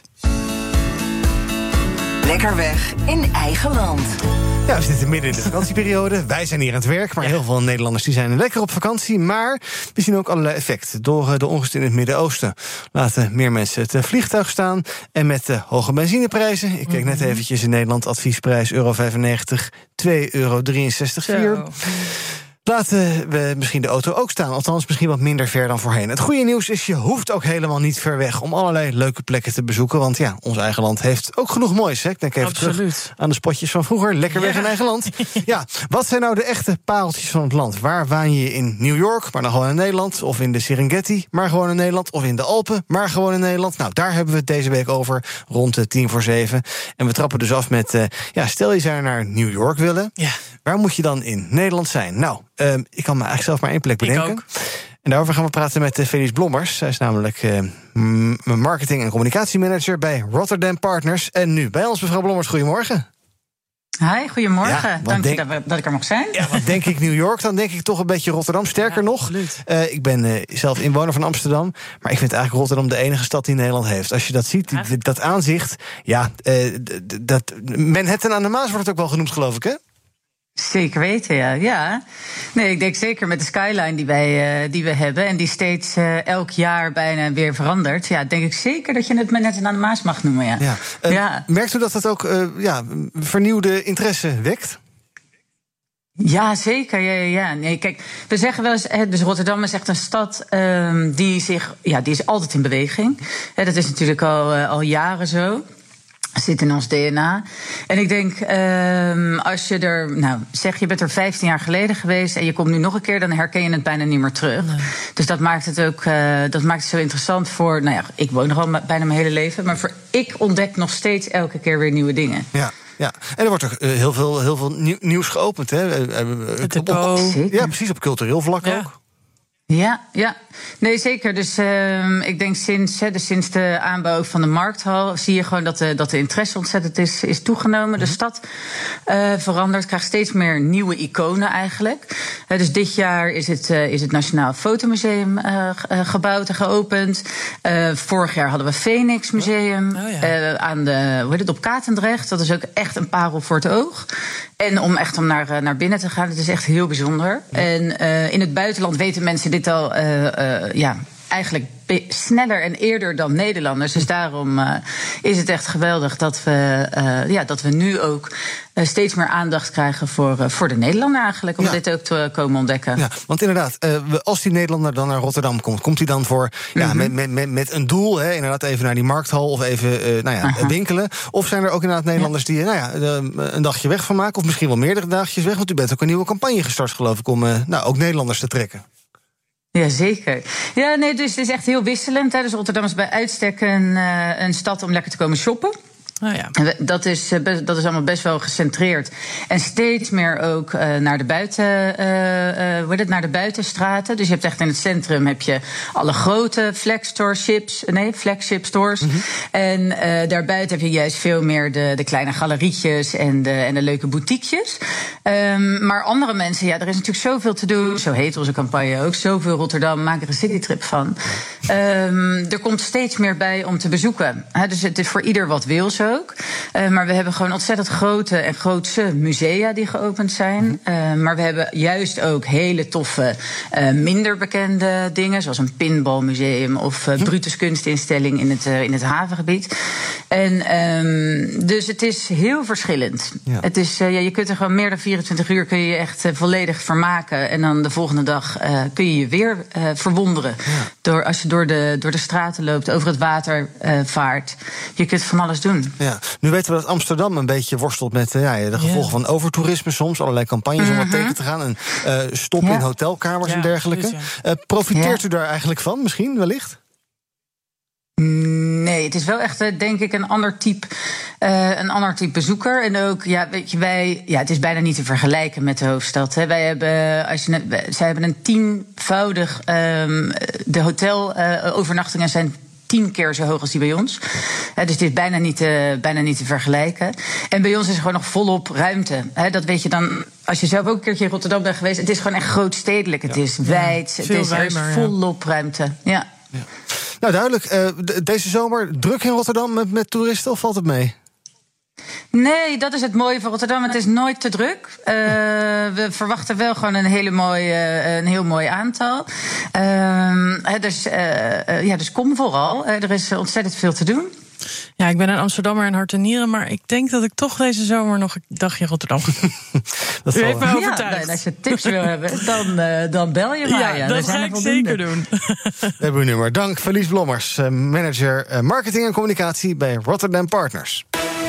Lekker weg in eigen land.
Ja, we zitten midden in de vakantieperiode. Wij zijn hier aan het werk, maar heel veel Nederlanders die zijn lekker op vakantie. Maar we zien ook allerlei effecten door de onrust in het Midden-Oosten. Laten meer mensen het vliegtuig staan. En met de hoge benzineprijzen, ik keek net eventjes in Nederland, adviesprijs €1,95, €2,63. Laten we misschien de auto ook staan, althans misschien wat minder ver dan voorheen. Het goede nieuws is, je hoeft ook helemaal niet ver weg om allerlei leuke plekken te bezoeken. Want ja, ons eigen land heeft ook genoeg moois. Hè? Ik denk even terug aan de spotjes van vroeger. Lekker weg in eigen land. Ja, wat zijn nou de echte pareltjes van het land? Waar waan je in New York, maar dan gewoon in Nederland? Of in de Serengeti, maar gewoon in Nederland? Of in de Alpen, maar gewoon in Nederland? Nou, daar hebben we het deze week over, rond 6:50. En we trappen dus af met, stel je zou naar New York willen. Ja. Waar moet je dan in Nederland zijn? Nou, ik kan me eigenlijk zelf maar één plek bedenken. Ik ook. En daarover gaan we praten met Felice Blommers. Zij is namelijk marketing- en communicatiemanager bij Rotterdam Partners. En nu bij ons, mevrouw Blommers, goedemorgen.
Hi, goedemorgen. Ja, dank je dat ik er mag zijn.
Ja, wat denk ik New York, dan denk ik toch een beetje Rotterdam. Sterker nog, ik ben zelf inwoner van Amsterdam, maar ik vind eigenlijk Rotterdam de enige stad die Nederland heeft. Als je dat ziet, dat aanzicht, Manhattan aan de Maas wordt het ook wel genoemd, geloof ik, hè?
Zeker weten, ja. Nee, ik denk zeker met de skyline die we hebben en die steeds elk jaar bijna weer verandert. Ja, denk ik zeker dat je het Manhattan aan de Maas mag noemen, ja.
Merkt u dat ook vernieuwde interesse wekt?
Ja, zeker. Ja. Nee, kijk, we zeggen wel eens, dus Rotterdam is echt een stad die is altijd in beweging. Dat is natuurlijk al jaren zo. Zit in ons DNA. En ik denk, als je je bent er 15 jaar geleden geweest en je komt nu nog een keer, dan herken je het bijna niet meer terug. Nee. Dus dat maakt het ook zo interessant voor, ik woon nog al bijna mijn hele leven, maar ik ontdek nog steeds elke keer weer nieuwe dingen.
Ja. Ja, en er wordt ook heel veel nieuws geopend, hè? Ja, precies, op cultureel vlak ook.
Ja. Nee, zeker. Dus ik denk sinds de aanbouw van de markthal zie je gewoon dat de interesse ontzettend is toegenomen. De stad verandert, krijgt steeds meer nieuwe iconen eigenlijk. Dus dit jaar is het Nationaal Fotomuseum gebouwd en geopend. Vorig jaar hadden we Phoenix Museum op Katendrecht. Dat is ook echt een parel voor het oog. En om naar binnen te gaan, het is echt heel bijzonder. Ja. En in het buitenland weten mensen dit al eigenlijk sneller en eerder dan Nederlanders. Dus daarom is het echt geweldig dat we nu ook steeds meer aandacht krijgen voor de Nederlander eigenlijk. Om dit ook te komen ontdekken.
Ja, want inderdaad, als die Nederlander dan naar Rotterdam komt hij dan voor met een doel, inderdaad even naar die markthal of even winkelen? Of zijn er ook inderdaad Nederlanders die een dagje weg van maken, of misschien wel meerdere dagjes weg? Want u bent ook een nieuwe campagne gestart, geloof ik, om ook Nederlanders te trekken.
Jazeker. Ja, nee, dus het is echt heel wisselend. Dus Rotterdam is bij uitstek een stad om lekker te komen shoppen.
Oh ja.
Dat is allemaal best wel gecentreerd. En steeds meer ook naar de buitenstraten. Dus je hebt echt in het centrum heb je alle grote flagship stores. Mm-hmm. En daarbuiten heb je juist veel meer de kleine galerietjes en de leuke boutiquejes. Maar andere mensen, er is natuurlijk zoveel te doen. Zo heet onze campagne ook. Zoveel Rotterdam, maak er een citytrip van. Er komt steeds meer bij om te bezoeken. Dus het is voor ieder wat wil zo. Ook. Maar we hebben gewoon ontzettend grote en grootse musea die geopend zijn. Maar we hebben juist ook hele toffe, minder bekende dingen, zoals een pinballmuseum of Brutus kunstinstelling in het havengebied. En dus het is heel verschillend. Ja. Het is, je kunt er gewoon meer dan 24 uur kun je echt volledig vermaken. En dan de volgende dag kun je je weer verwonderen. Ja. Als je door de straten loopt, over het water vaart. Je kunt van alles doen.
Ja. Nu weten we dat Amsterdam een beetje worstelt met de gevolgen van overtoerisme soms. Allerlei campagnes om wat tegen te gaan. En stop in hotelkamers en dergelijke. Profiteert u daar eigenlijk van, misschien, wellicht?
Nee, het is wel echt, denk ik, een ander type bezoeker. En ook, het is bijna niet te vergelijken met de hoofdstad. Wij hebben, zij hebben een 10-voudig... de hotelovernachtingen zijn 10 keer zo hoog als die bij ons. Dus het is bijna niet te vergelijken. En bij ons is er gewoon nog volop ruimte. Dat weet je dan, als je zelf ook een keertje in Rotterdam bent geweest. Het is gewoon echt grootstedelijk. Het is wijd. Er is volop ruimte. Ja.
Ja. Nou, duidelijk. Deze zomer druk in Rotterdam met toeristen, of valt het mee?
Nee, dat is het mooie van Rotterdam. Het is nooit te druk. We verwachten wel gewoon een heel mooi aantal. Dus kom vooral. Er is ontzettend veel te doen.
Ja, ik ben een Amsterdammer in hart en nieren, maar ik denk dat ik toch deze zomer nog een dagje in Rotterdam ga doen.
U heeft me overtuigd. En als je tips wil hebben, dan bel je maar.
Ja, dat ga ik zeker doen.
We hebben uw nummer. Dank, Felice Blommers, manager marketing en communicatie bij Rotterdam Partners.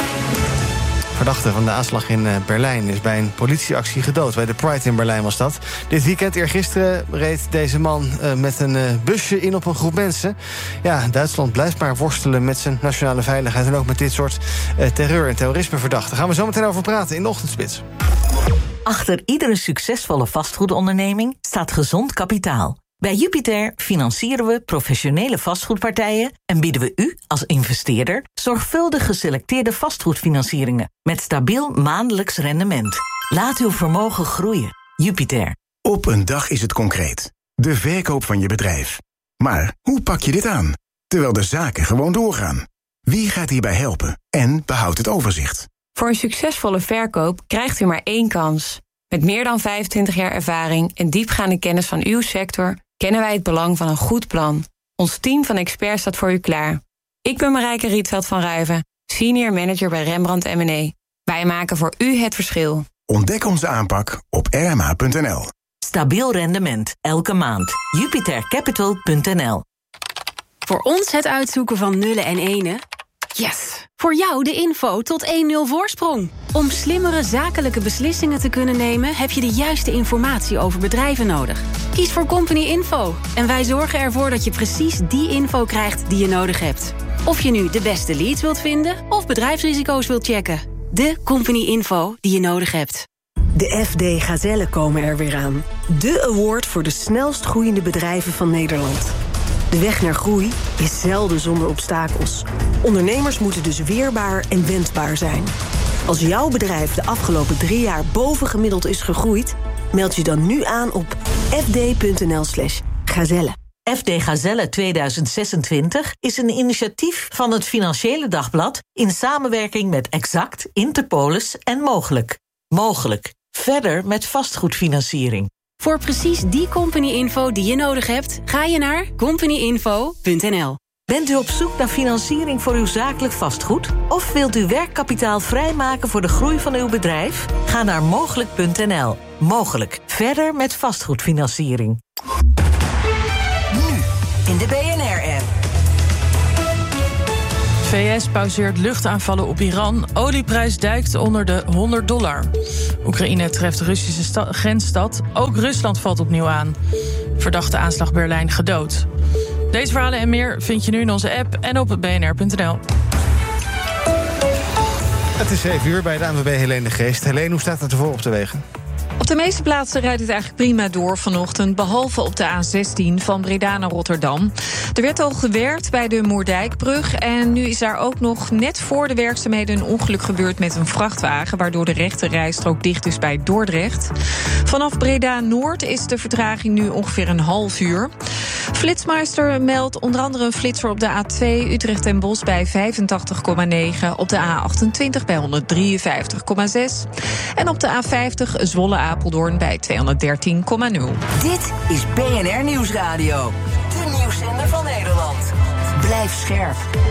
Verdachte van de aanslag in Berlijn is bij een politieactie gedood. Bij de Pride in Berlijn was dat. Dit weekend, eergisteren, reed deze man met een busje in op een groep mensen. Ja, Duitsland blijft maar worstelen met zijn nationale veiligheid en ook met dit soort terreur- en terrorismeverdachten. Daar gaan we zo meteen over praten in de Ochtendspits.
Achter iedere succesvolle vastgoedonderneming staat gezond kapitaal. Bij Jupiter financieren we professionele vastgoedpartijen en bieden we u als investeerder zorgvuldig geselecteerde vastgoedfinancieringen met stabiel maandelijks rendement. Laat uw vermogen groeien. Jupiter.
Op een dag is het concreet. De verkoop van je bedrijf. Maar hoe pak je dit aan? Terwijl de zaken gewoon doorgaan. Wie gaat hierbij helpen en behoudt het overzicht?
Voor een succesvolle verkoop krijgt u maar 1 kans. Met meer dan 25 jaar ervaring en diepgaande kennis van uw sector kennen wij het belang van een goed plan. Ons team van experts staat voor u klaar. Ik ben Marijke Rietveld van Ruiven, senior manager bij Rembrandt M&A. Wij maken voor u het verschil.
Ontdek onze aanpak op rma.nl.
Stabiel rendement, elke maand. jupitercapital.nl.
Voor ons het uitzoeken van nullen en enen. Yes! Voor jou de info tot 1-0 voorsprong. Om slimmere zakelijke beslissingen te kunnen nemen, heb je de juiste informatie over bedrijven nodig. Kies voor Company Info en wij zorgen ervoor dat je precies die info krijgt die je nodig hebt. Of je nu de beste leads wilt vinden of bedrijfsrisico's wilt checken. De Company Info die je nodig hebt.
De FD Gazellen komen er weer aan. De award voor de snelst groeiende bedrijven van Nederland. De weg naar groei is zelden zonder obstakels. Ondernemers moeten dus weerbaar en wendbaar zijn. Als jouw bedrijf de afgelopen 3 jaar bovengemiddeld is gegroeid, meld je dan nu aan op fd.nl/gazelle.
FD Gazelle 2026 is een initiatief van het Financiële Dagblad in samenwerking met Exact, Interpolis en Mogelijk. Mogelijk. Verder met vastgoedfinanciering.
Voor precies die company-info die je nodig hebt, ga je naar companyinfo.nl.
Bent u op zoek naar financiering voor uw zakelijk vastgoed? Of wilt u werkkapitaal vrijmaken voor de groei van uw bedrijf? Ga naar mogelijk.nl. Mogelijk. Verder met vastgoedfinanciering.
Nu in de BNR-app.
VS pauzeert luchtaanvallen op Iran. Olieprijs duikt onder de $100. Oekraïne treft Russische grensstad. Ook Rusland valt opnieuw aan. Verdachte aanslag Berlijn gedood. Deze verhalen en meer vind je nu in onze app en op bnr.nl.
Het is 7 uur bij de ANWB Helene de Geest. Helene, hoe staat het ervoor op de wegen?
Op de meeste plaatsen rijdt het eigenlijk prima door vanochtend, behalve op de A16 van Breda naar Rotterdam. Er werd al gewerkt bij de Moerdijkbrug en nu is daar ook nog net voor de werkzaamheden een ongeluk gebeurd met een vrachtwagen, waardoor de rechte rijstrook dicht is bij Dordrecht. Vanaf Breda Noord is de vertraging nu ongeveer een half uur. Flitsmeister meldt onder andere een flitser op de A2 Utrecht en Bosch bij 85,9, op de A28 bij 153,6 en op de A50 Zwolle-Apeldoorn bij 213,0.
Dit is BNR Nieuwsradio. De nieuwszender van Nederland. Blijf scherp.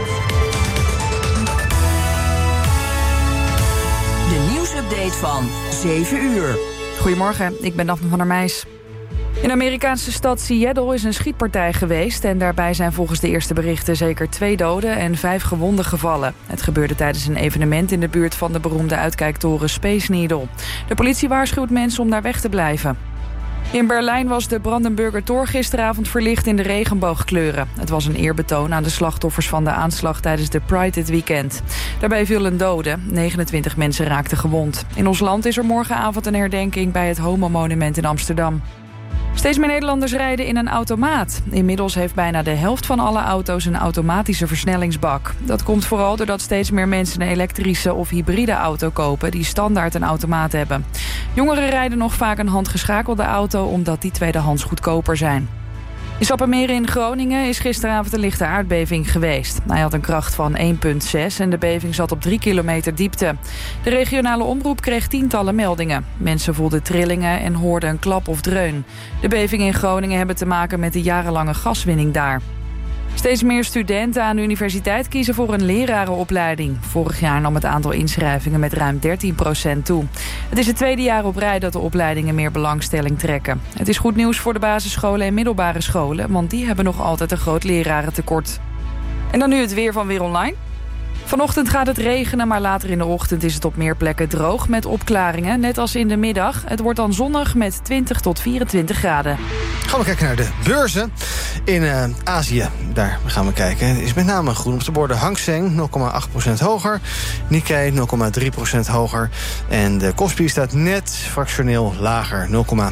De nieuwsupdate van 7 uur.
Goedemorgen, ik ben Daphne van der Meijs. In de Amerikaanse stad Seattle is een schietpartij geweest en daarbij zijn volgens de eerste berichten zeker 2 doden en 5 gewonden gevallen. Het gebeurde tijdens een evenement in de buurt van de beroemde uitkijktoren Space Needle. De politie waarschuwt mensen om daar weg te blijven. In Berlijn was de Brandenburger Tor gisteravond verlicht in de regenboogkleuren. Het was een eerbetoon aan de slachtoffers van de aanslag tijdens de Pride dit weekend. Daarbij viel een dode, 29 mensen raakten gewond. In ons land is er morgenavond een herdenking bij het Homo-monument in Amsterdam. Steeds meer Nederlanders rijden in een automaat. Inmiddels heeft bijna de helft van alle auto's een automatische versnellingsbak. Dat komt vooral doordat steeds meer mensen een elektrische of hybride auto kopen die standaard een automaat hebben. Jongeren rijden nog vaak een handgeschakelde auto omdat die tweedehands goedkoper zijn. In Sappemeer in Groningen is gisteravond een lichte aardbeving geweest. Hij had een kracht van 1,6 en de beving zat op 3 kilometer diepte. De regionale omroep kreeg tientallen meldingen. Mensen voelden trillingen en hoorden een klap of dreun. De bevingen in Groningen hebben te maken met de jarenlange gaswinning daar. Steeds meer studenten aan de universiteit kiezen voor een lerarenopleiding. Vorig jaar nam het aantal inschrijvingen met ruim 13% toe. Het is het tweede jaar op rij dat de opleidingen meer belangstelling trekken. Het is goed nieuws voor de basisscholen en middelbare scholen, want die hebben nog altijd een groot lerarentekort. En dan nu het weer van Weer Online. Vanochtend gaat het regenen, maar later in de ochtend is het op meer plekken droog met opklaringen. Net als in de middag. Het wordt dan zonnig met 20 tot 24 graden.
Gaan we kijken naar de beurzen in Azië. Daar gaan we kijken. Het is met name groen op de borden. Hang Seng 0,8% hoger. Nikkei 0,3% hoger. En de Kospi staat net fractioneel lager,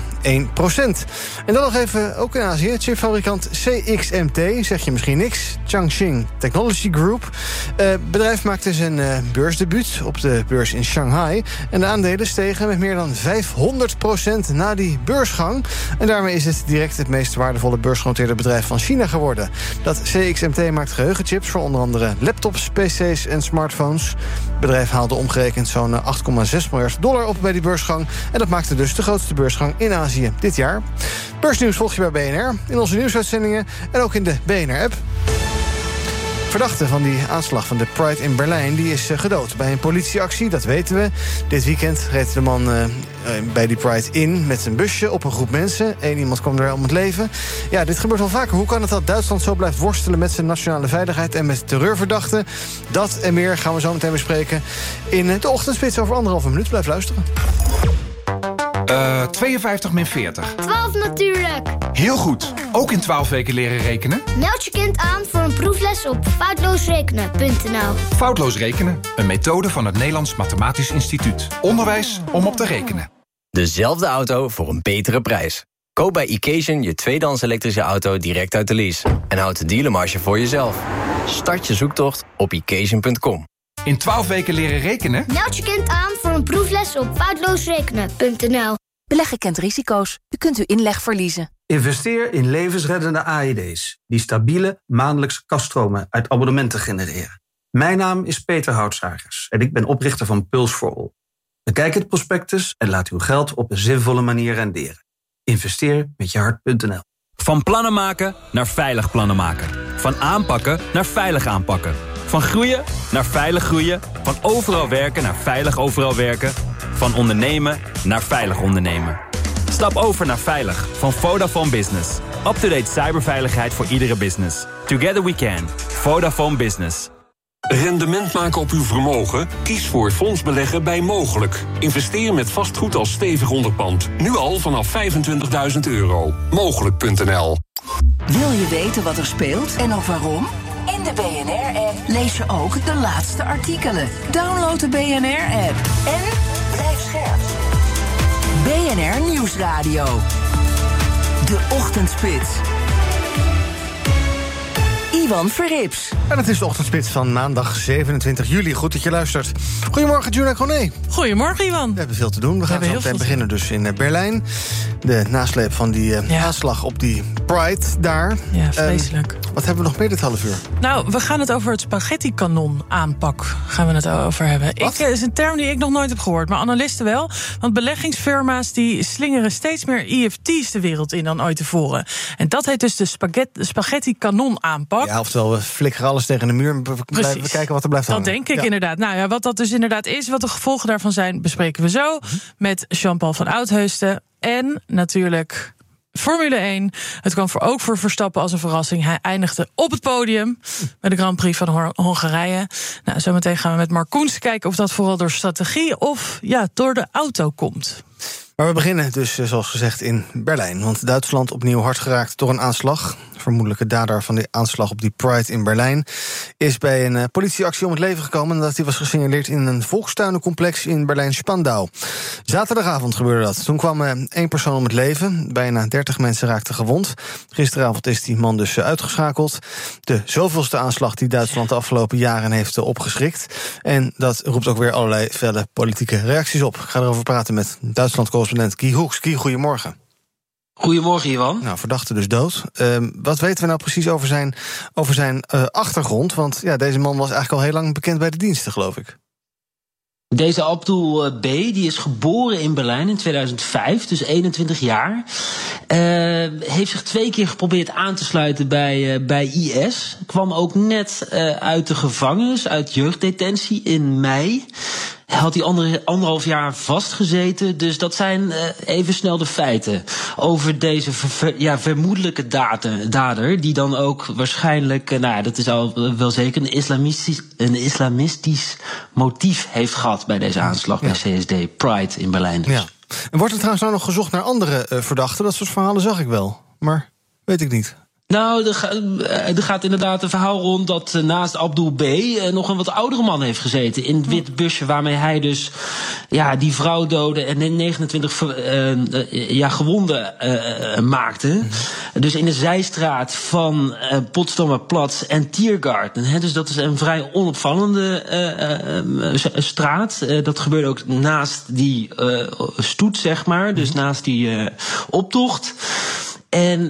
0,1%. En dan nog even, ook in Azië, chipfabrikant CXMT, zeg je misschien niks. Changxing Technology Group. Het bedrijf maakte zijn beursdebuut op de beurs in Shanghai. En de aandelen stegen met meer dan 500% na die beursgang. En daarmee is het direct het meest waardevolle beursgenoteerde bedrijf van China geworden. Dat CXMT maakt geheugenchips voor onder andere laptops, pc's en smartphones. Het bedrijf haalde omgerekend zo'n $8,6 miljard op bij die beursgang. En dat maakte dus de grootste beursgang in Azië dit jaar. Beursnieuws volg je bij BNR, in onze nieuwsuitzendingen en ook in de BNR-app. Verdachte van die aanslag van de Pride in Berlijn, die is gedood bij een politieactie, dat weten we. Dit weekend reed de man bij die Pride in met een busje op een groep mensen. 1 iemand kwam er om het leven. Ja, dit gebeurt wel vaker. Hoe kan het dat Duitsland zo blijft worstelen met zijn nationale veiligheid en met terreurverdachten? Dat en meer gaan we zo meteen bespreken in de ochtendspits over 1,5 minuut. Blijf luisteren.
52 min 40.
12 natuurlijk.
Heel goed. Ook in 12 weken leren rekenen?
Meld je kind aan voor een proefles op foutloosrekenen.nl.
Foutloos rekenen, een methode van het Nederlands Mathematisch Instituut. Onderwijs om op te rekenen.
Dezelfde auto voor een betere prijs. Koop bij Occasion je tweedehands elektrische auto direct uit de lease. En houd de dealermarge voor jezelf. Start je zoektocht op occasion.com.
In 12 weken leren rekenen?
Meld je kind aan voor een proefles op foutloosrekenen.nl.
Beleggen kent risico's. U kunt uw inleg verliezen.
Investeer in levensreddende AED's... die stabiele maandelijkse kaststromen uit abonnementen genereren. Mijn naam is Peter Houtzagers en ik ben oprichter van Pulse for All. Bekijk het prospectus en laat uw geld op een zinvolle manier renderen. Investeermetjehart.nl.
Van plannen maken naar veilig plannen maken. Van aanpakken naar veilig aanpakken. Van groeien naar veilig groeien. Van overal werken naar veilig overal werken. Van ondernemen naar veilig ondernemen. Stap over naar veilig van Vodafone Business. Up-to-date cyberveiligheid voor iedere business. Together we can. Vodafone Business.
Rendement maken op uw vermogen? Kies voor fondsbeleggen bij Mogelijk. Investeer met vastgoed als stevig onderpand. Nu al vanaf €25.000. Mogelijk.nl.
Wil je weten wat er speelt en ook waarom? In de BNR-app lees je ook de laatste artikelen. Download de BNR-app en blijf scherp. BNR Nieuwsradio. De Ochtendspits. Ivan Verrips.
En het is de Ochtendspits van maandag 27 juli. Goed dat je luistert. Goedemorgen, Juna Kroné.
Goedemorgen, Ivan.
We hebben veel te doen. We gaan zo meteen beginnen dus in Berlijn. De nasleep van die aanslag op die Pride daar.
Ja, vreselijk.
Wat hebben we nog meer dit half uur?
Nou, we gaan het over het spaghetti-kanon aanpak. Gaan we het over hebben. Het is een term die ik nog nooit heb gehoord, maar analisten wel. Want beleggingsfirma's die slingeren steeds meer EFT's de wereld in dan ooit tevoren. En dat heet dus de spaghetti-kanon aanpak.
Ja, oftewel, we flikkeren alles tegen de muur en we kijken wat er blijft hangen.
Dat denk ik inderdaad. Nou ja, wat dat dus inderdaad is, wat de gevolgen daarvan zijn, bespreken we zo. Met Jean-Paul van Oudheusden. En natuurlijk Formule 1. Het kwam ook voor Verstappen als een verrassing. Hij eindigde op het podium met de Grand Prix van Hongarije. Nou, zometeen gaan we met Mark Koens kijken of dat vooral door strategie of door de auto komt.
Maar we beginnen dus, zoals gezegd, in Berlijn. Want Duitsland opnieuw hard geraakt door een aanslag. De vermoedelijke dader van de aanslag op die Pride in Berlijn is bij een politieactie om het leven gekomen nadat hij was gesignaleerd in een volkstuinencomplex in Berlijn-Spandau. Zaterdagavond gebeurde dat. Toen kwam 1 persoon om het leven. Bijna 30 mensen raakten gewond. Gisteravond is die man dus uitgeschakeld. De zoveelste aanslag die Duitsland de afgelopen jaren heeft opgeschrikt. En dat roept ook weer allerlei felle politieke reacties op. Ik ga erover praten met Duitsland-correspondent Guy Hoeks. Guy, goedemorgen.
Goedemorgen, Ivan.
Nou, verdachte dus dood. Wat weten we nou precies over zijn achtergrond? Want deze man was eigenlijk al heel lang bekend bij de diensten, geloof ik.
Deze Abdul B. die is geboren in Berlijn in 2005, dus 21 jaar. Heeft zich 2 keer geprobeerd aan te sluiten bij IS. Kwam ook net uit de gevangenis, uit jeugddetentie in mei. Had hij 1,5 jaar vastgezeten. Dus dat zijn even snel de feiten over deze vermoedelijke dader. Die dan ook waarschijnlijk, dat is al wel zeker, een islamistisch motief heeft gehad bij deze aanslag bij CSD Pride in Berlijn. Dus.
Ja. En wordt er trouwens nou nog gezocht naar andere verdachten? Dat soort verhalen zag ik wel, maar weet ik niet.
Nou, er gaat inderdaad een verhaal rond dat naast Abdul B. Nog een wat oudere man heeft gezeten in het witte busje waarmee hij dus die vrouw doodde en 29 gewonden maakte. Dus in de zijstraat van Potsdamer Platz en Tiergarten. Dus dat is een vrij onopvallende straat. Dat gebeurde ook naast die stoet, zeg maar. Dus naast die optocht. En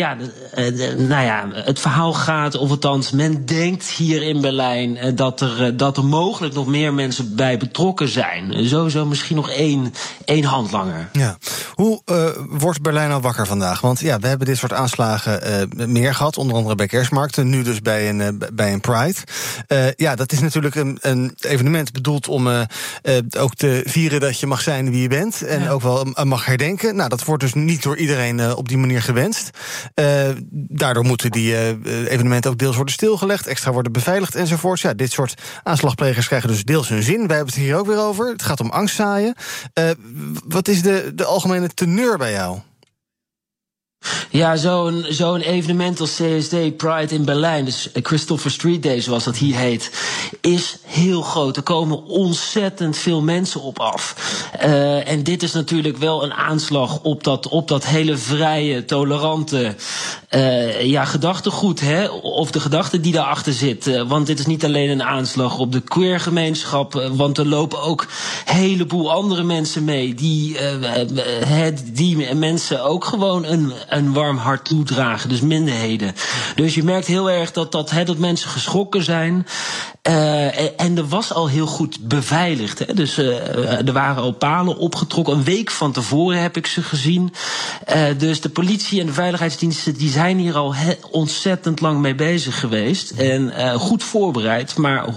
het verhaal gaat, of althans men denkt hier in Berlijn dat er mogelijk nog meer mensen bij betrokken zijn. Sowieso misschien nog één handlanger.
Ja. Hoe wordt Berlijn nou wakker vandaag? Want we hebben dit soort aanslagen meer gehad, onder andere bij kerstmarkten, nu dus bij een Pride. Dat is natuurlijk een evenement bedoeld om ook te vieren dat je mag zijn wie je bent. En ook wel mag herdenken. Nou, dat wordt dus niet door iedereen op die manier gewenst. Daardoor moeten die evenementen ook deels worden stilgelegd, extra worden beveiligd enzovoorts. Ja, dit soort aanslagplegers krijgen dus deels hun zin. Wij hebben het hier ook weer over. Het gaat om angstzaaien. Wat is de algemene teneur bij jou?
Ja, zo'n evenement als CSD Pride in Berlijn, dus Christopher Street Day zoals dat hier heet, is heel groot. Er komen ontzettend veel mensen op af. En dit is natuurlijk wel een aanslag op dat hele vrije, tolerante gedachtegoed, hè? Of de gedachte die daarachter zit. Want dit is niet alleen een aanslag op de queergemeenschap, want er lopen ook een heleboel andere mensen mee die mensen ook gewoon een warm hart toedragen, dus minderheden. Dus je merkt heel erg dat mensen geschrokken zijn. En er was al heel goed beveiligd. Hè. Dus er waren al palen opgetrokken. Een week van tevoren heb ik ze gezien. Dus de politie en de veiligheidsdiensten die zijn hier al ontzettend lang mee bezig geweest. En goed voorbereid. Maar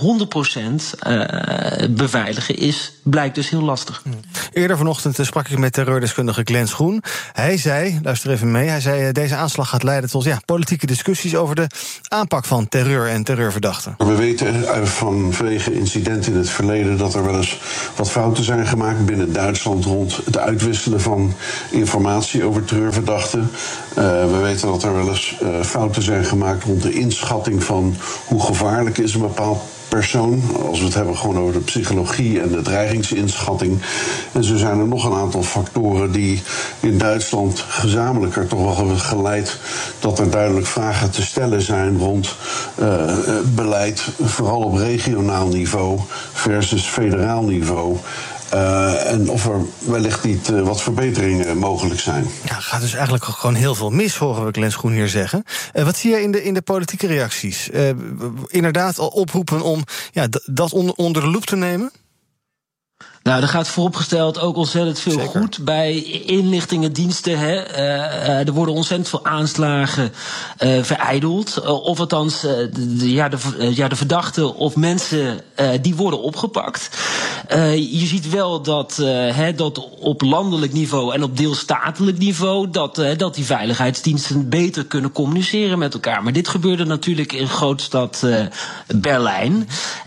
100% beveiligen blijkt dus heel lastig.
Eerder vanochtend sprak ik met terreurdeskundige Glenn Schoen. Hij zei, luister even mee, deze aanslag gaat leiden tot politieke discussies over de aanpak van terreur en terreurverdachten.
We weten vanwege incidenten in het verleden dat er wel eens wat fouten zijn gemaakt binnen Duitsland rond het uitwisselen van informatie over terreurverdachten. We weten dat er wel eens fouten zijn gemaakt rond de inschatting van hoe gevaarlijk is een bepaald persoon, als we het hebben gewoon over de psychologie en de dreigingsinschatting. En zo zijn er nog een aantal factoren die in Duitsland gezamenlijk er toch wel hebben geleid dat er duidelijk vragen te stellen zijn rond beleid, vooral op regionaal niveau versus federaal niveau. En of er wellicht niet wat verbeteringen mogelijk zijn. Ja,
er gaat dus eigenlijk gewoon heel veel mis, horen we Glenn Schoen hier zeggen. Wat zie je in de politieke reacties? Inderdaad al oproepen om dat onder de loep te nemen?
Nou, er gaat vooropgesteld ook ontzettend veel goed bij inlichtingendiensten. Er worden ontzettend veel aanslagen verijdeld. Of althans, de verdachten of mensen die worden opgepakt. Je ziet wel dat op landelijk niveau en op deelstatelijk niveau dat die veiligheidsdiensten beter kunnen communiceren met elkaar. Maar dit gebeurde natuurlijk in grootstad Berlijn.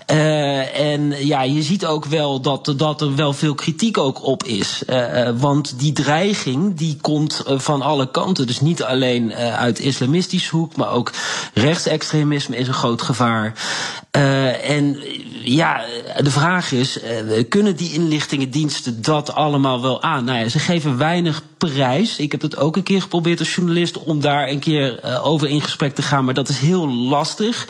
En je ziet ook wel dat er wel veel kritiek ook op is. Want die dreiging die komt van alle kanten. Dus niet alleen uit islamistische hoek, maar ook rechtsextremisme is een groot gevaar. En de vraag is, kunnen die inlichtingendiensten dat allemaal wel aan? Nou ja, ze geven weinig prijs. Ik heb het ook een keer geprobeerd als journalist om daar een keer over in gesprek te gaan, maar dat is heel lastig.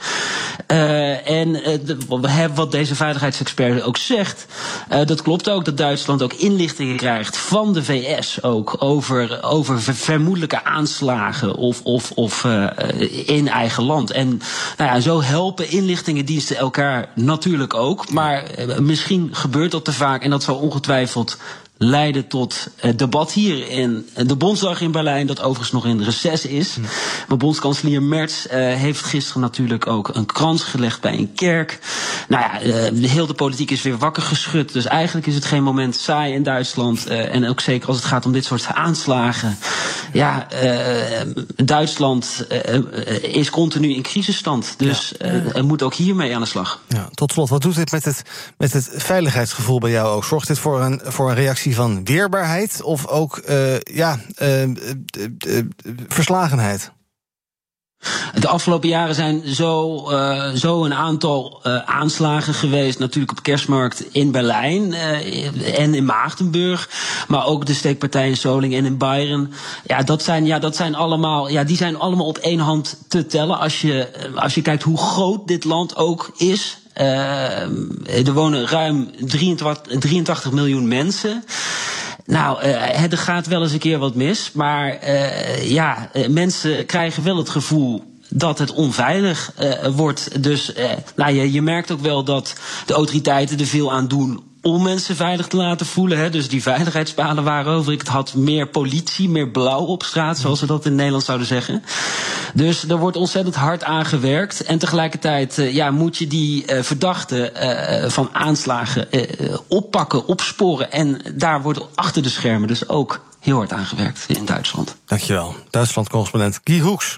Wat deze veiligheidsexpert ook zegt, dat klopt ook, dat Duitsland ook inlichtingen krijgt van de VS ook over vermoedelijke aanslagen of in eigen land. En zo helpen inlichtingendiensten elkaar natuurlijk ook, maar misschien gebeurt dat te vaak en dat zal ongetwijfeld leiden tot debat hier in de Bondsdag in Berlijn, dat overigens nog in reces is. Maar bondskanselier Merz heeft gisteren natuurlijk ook een krans gelegd bij een kerk. Heel de politiek is weer wakker geschud, dus eigenlijk is het geen moment saai in Duitsland. En ook zeker als het gaat om dit soort aanslagen. Duitsland is continu in crisisstand, dus er moet ook hiermee aan de slag.
Ja, tot slot, wat doet dit met het veiligheidsgevoel bij jou ook? Zorgt dit voor een reactie van weerbaarheid of ook verslagenheid?
De afgelopen jaren zijn zo een aantal aanslagen geweest. Natuurlijk op Kerstmarkt in Berlijn en in Maagdenburg. Maar ook de steekpartij in Solingen en in Bayern. Dat zijn allemaal, die zijn allemaal op één hand te tellen. Als je kijkt hoe groot dit land ook is. Er wonen ruim 83 miljoen mensen. Er gaat wel eens een keer wat mis, maar mensen krijgen wel het gevoel dat het onveilig wordt. Dus je merkt ook wel dat de autoriteiten er veel aan doen om mensen veilig te laten voelen. Dus die veiligheidspalen waren over. Het had meer politie, meer blauw op straat, zoals we dat in Nederland zouden zeggen. Dus er wordt ontzettend hard aan gewerkt. En tegelijkertijd moet je die verdachten van aanslagen oppakken, opsporen. En daar wordt achter de schermen dus ook heel hard aan gewerkt in Duitsland.
Dankjewel. Duitsland-correspondent Guy Hoeks.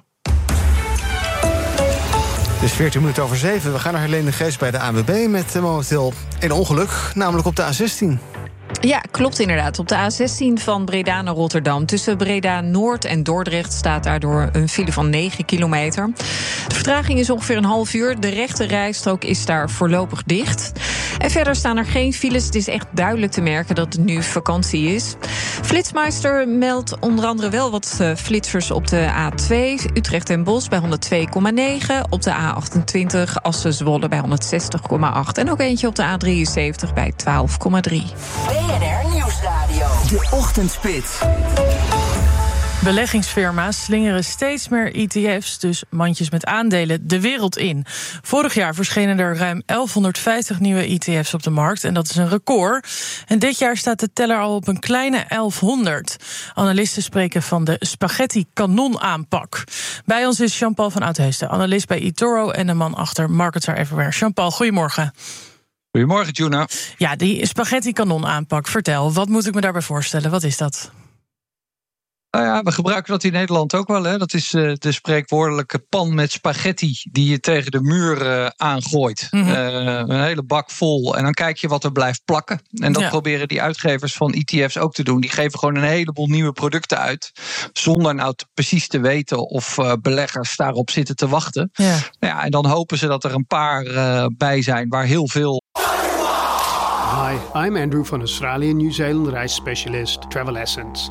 Het is 14 minuten over 7. We gaan naar Helene de Geest bij de ANWB met momenteel een ongeluk, namelijk op de A16.
Ja, klopt inderdaad. Op de A16 van Breda naar Rotterdam. Tussen Breda Noord en Dordrecht staat daardoor een file van 9 kilometer. De vertraging is ongeveer een half uur. De rechte rijstrook is daar voorlopig dicht. En verder staan er geen files. Het is echt duidelijk te merken dat het nu vakantie is. Flitsmeister meldt onder andere wel wat flitsers op de A2. Utrecht en Bosch bij 102,9. Op de A28 Assen-Zwolle bij 160,8. En ook eentje op de A73 bij 12,3.
BNR Nieuwsradio. De Ochtendspits.
Beleggingsfirma's slingeren steeds meer ETF's, dus mandjes met aandelen, de wereld in. Vorig jaar verschenen er ruim 1150 nieuwe ETF's op de markt en dat is een record. En dit jaar staat de teller al op een kleine 1100. Analisten spreken van de spaghetti-kanon-aanpak. Bij ons is Jean-Paul van Oudheusden, analist bij eToro en de man achter Markets Are Everywhere. Jean-Paul, goedemorgen.
Goedemorgen, Juna.
Ja, die spaghetti-kanon-aanpak, vertel, wat moet ik me daarbij voorstellen? Wat is dat?
Nou ja, we gebruiken dat in Nederland ook wel. Hè. Dat is de spreekwoordelijke pan met spaghetti die je tegen de muur aangooit. Mm-hmm. Een hele bak vol. En dan kijk je wat er blijft plakken. En dat proberen die uitgevers van ETF's ook te doen. Die geven gewoon een heleboel nieuwe producten uit. Zonder nou precies te weten of beleggers daarop zitten te wachten. Ja. Ja, en dan hopen ze dat er een paar bij zijn waar heel veel...
Hi, I'm Andrew van Australian New Zealand reisspecialist Travel Essence.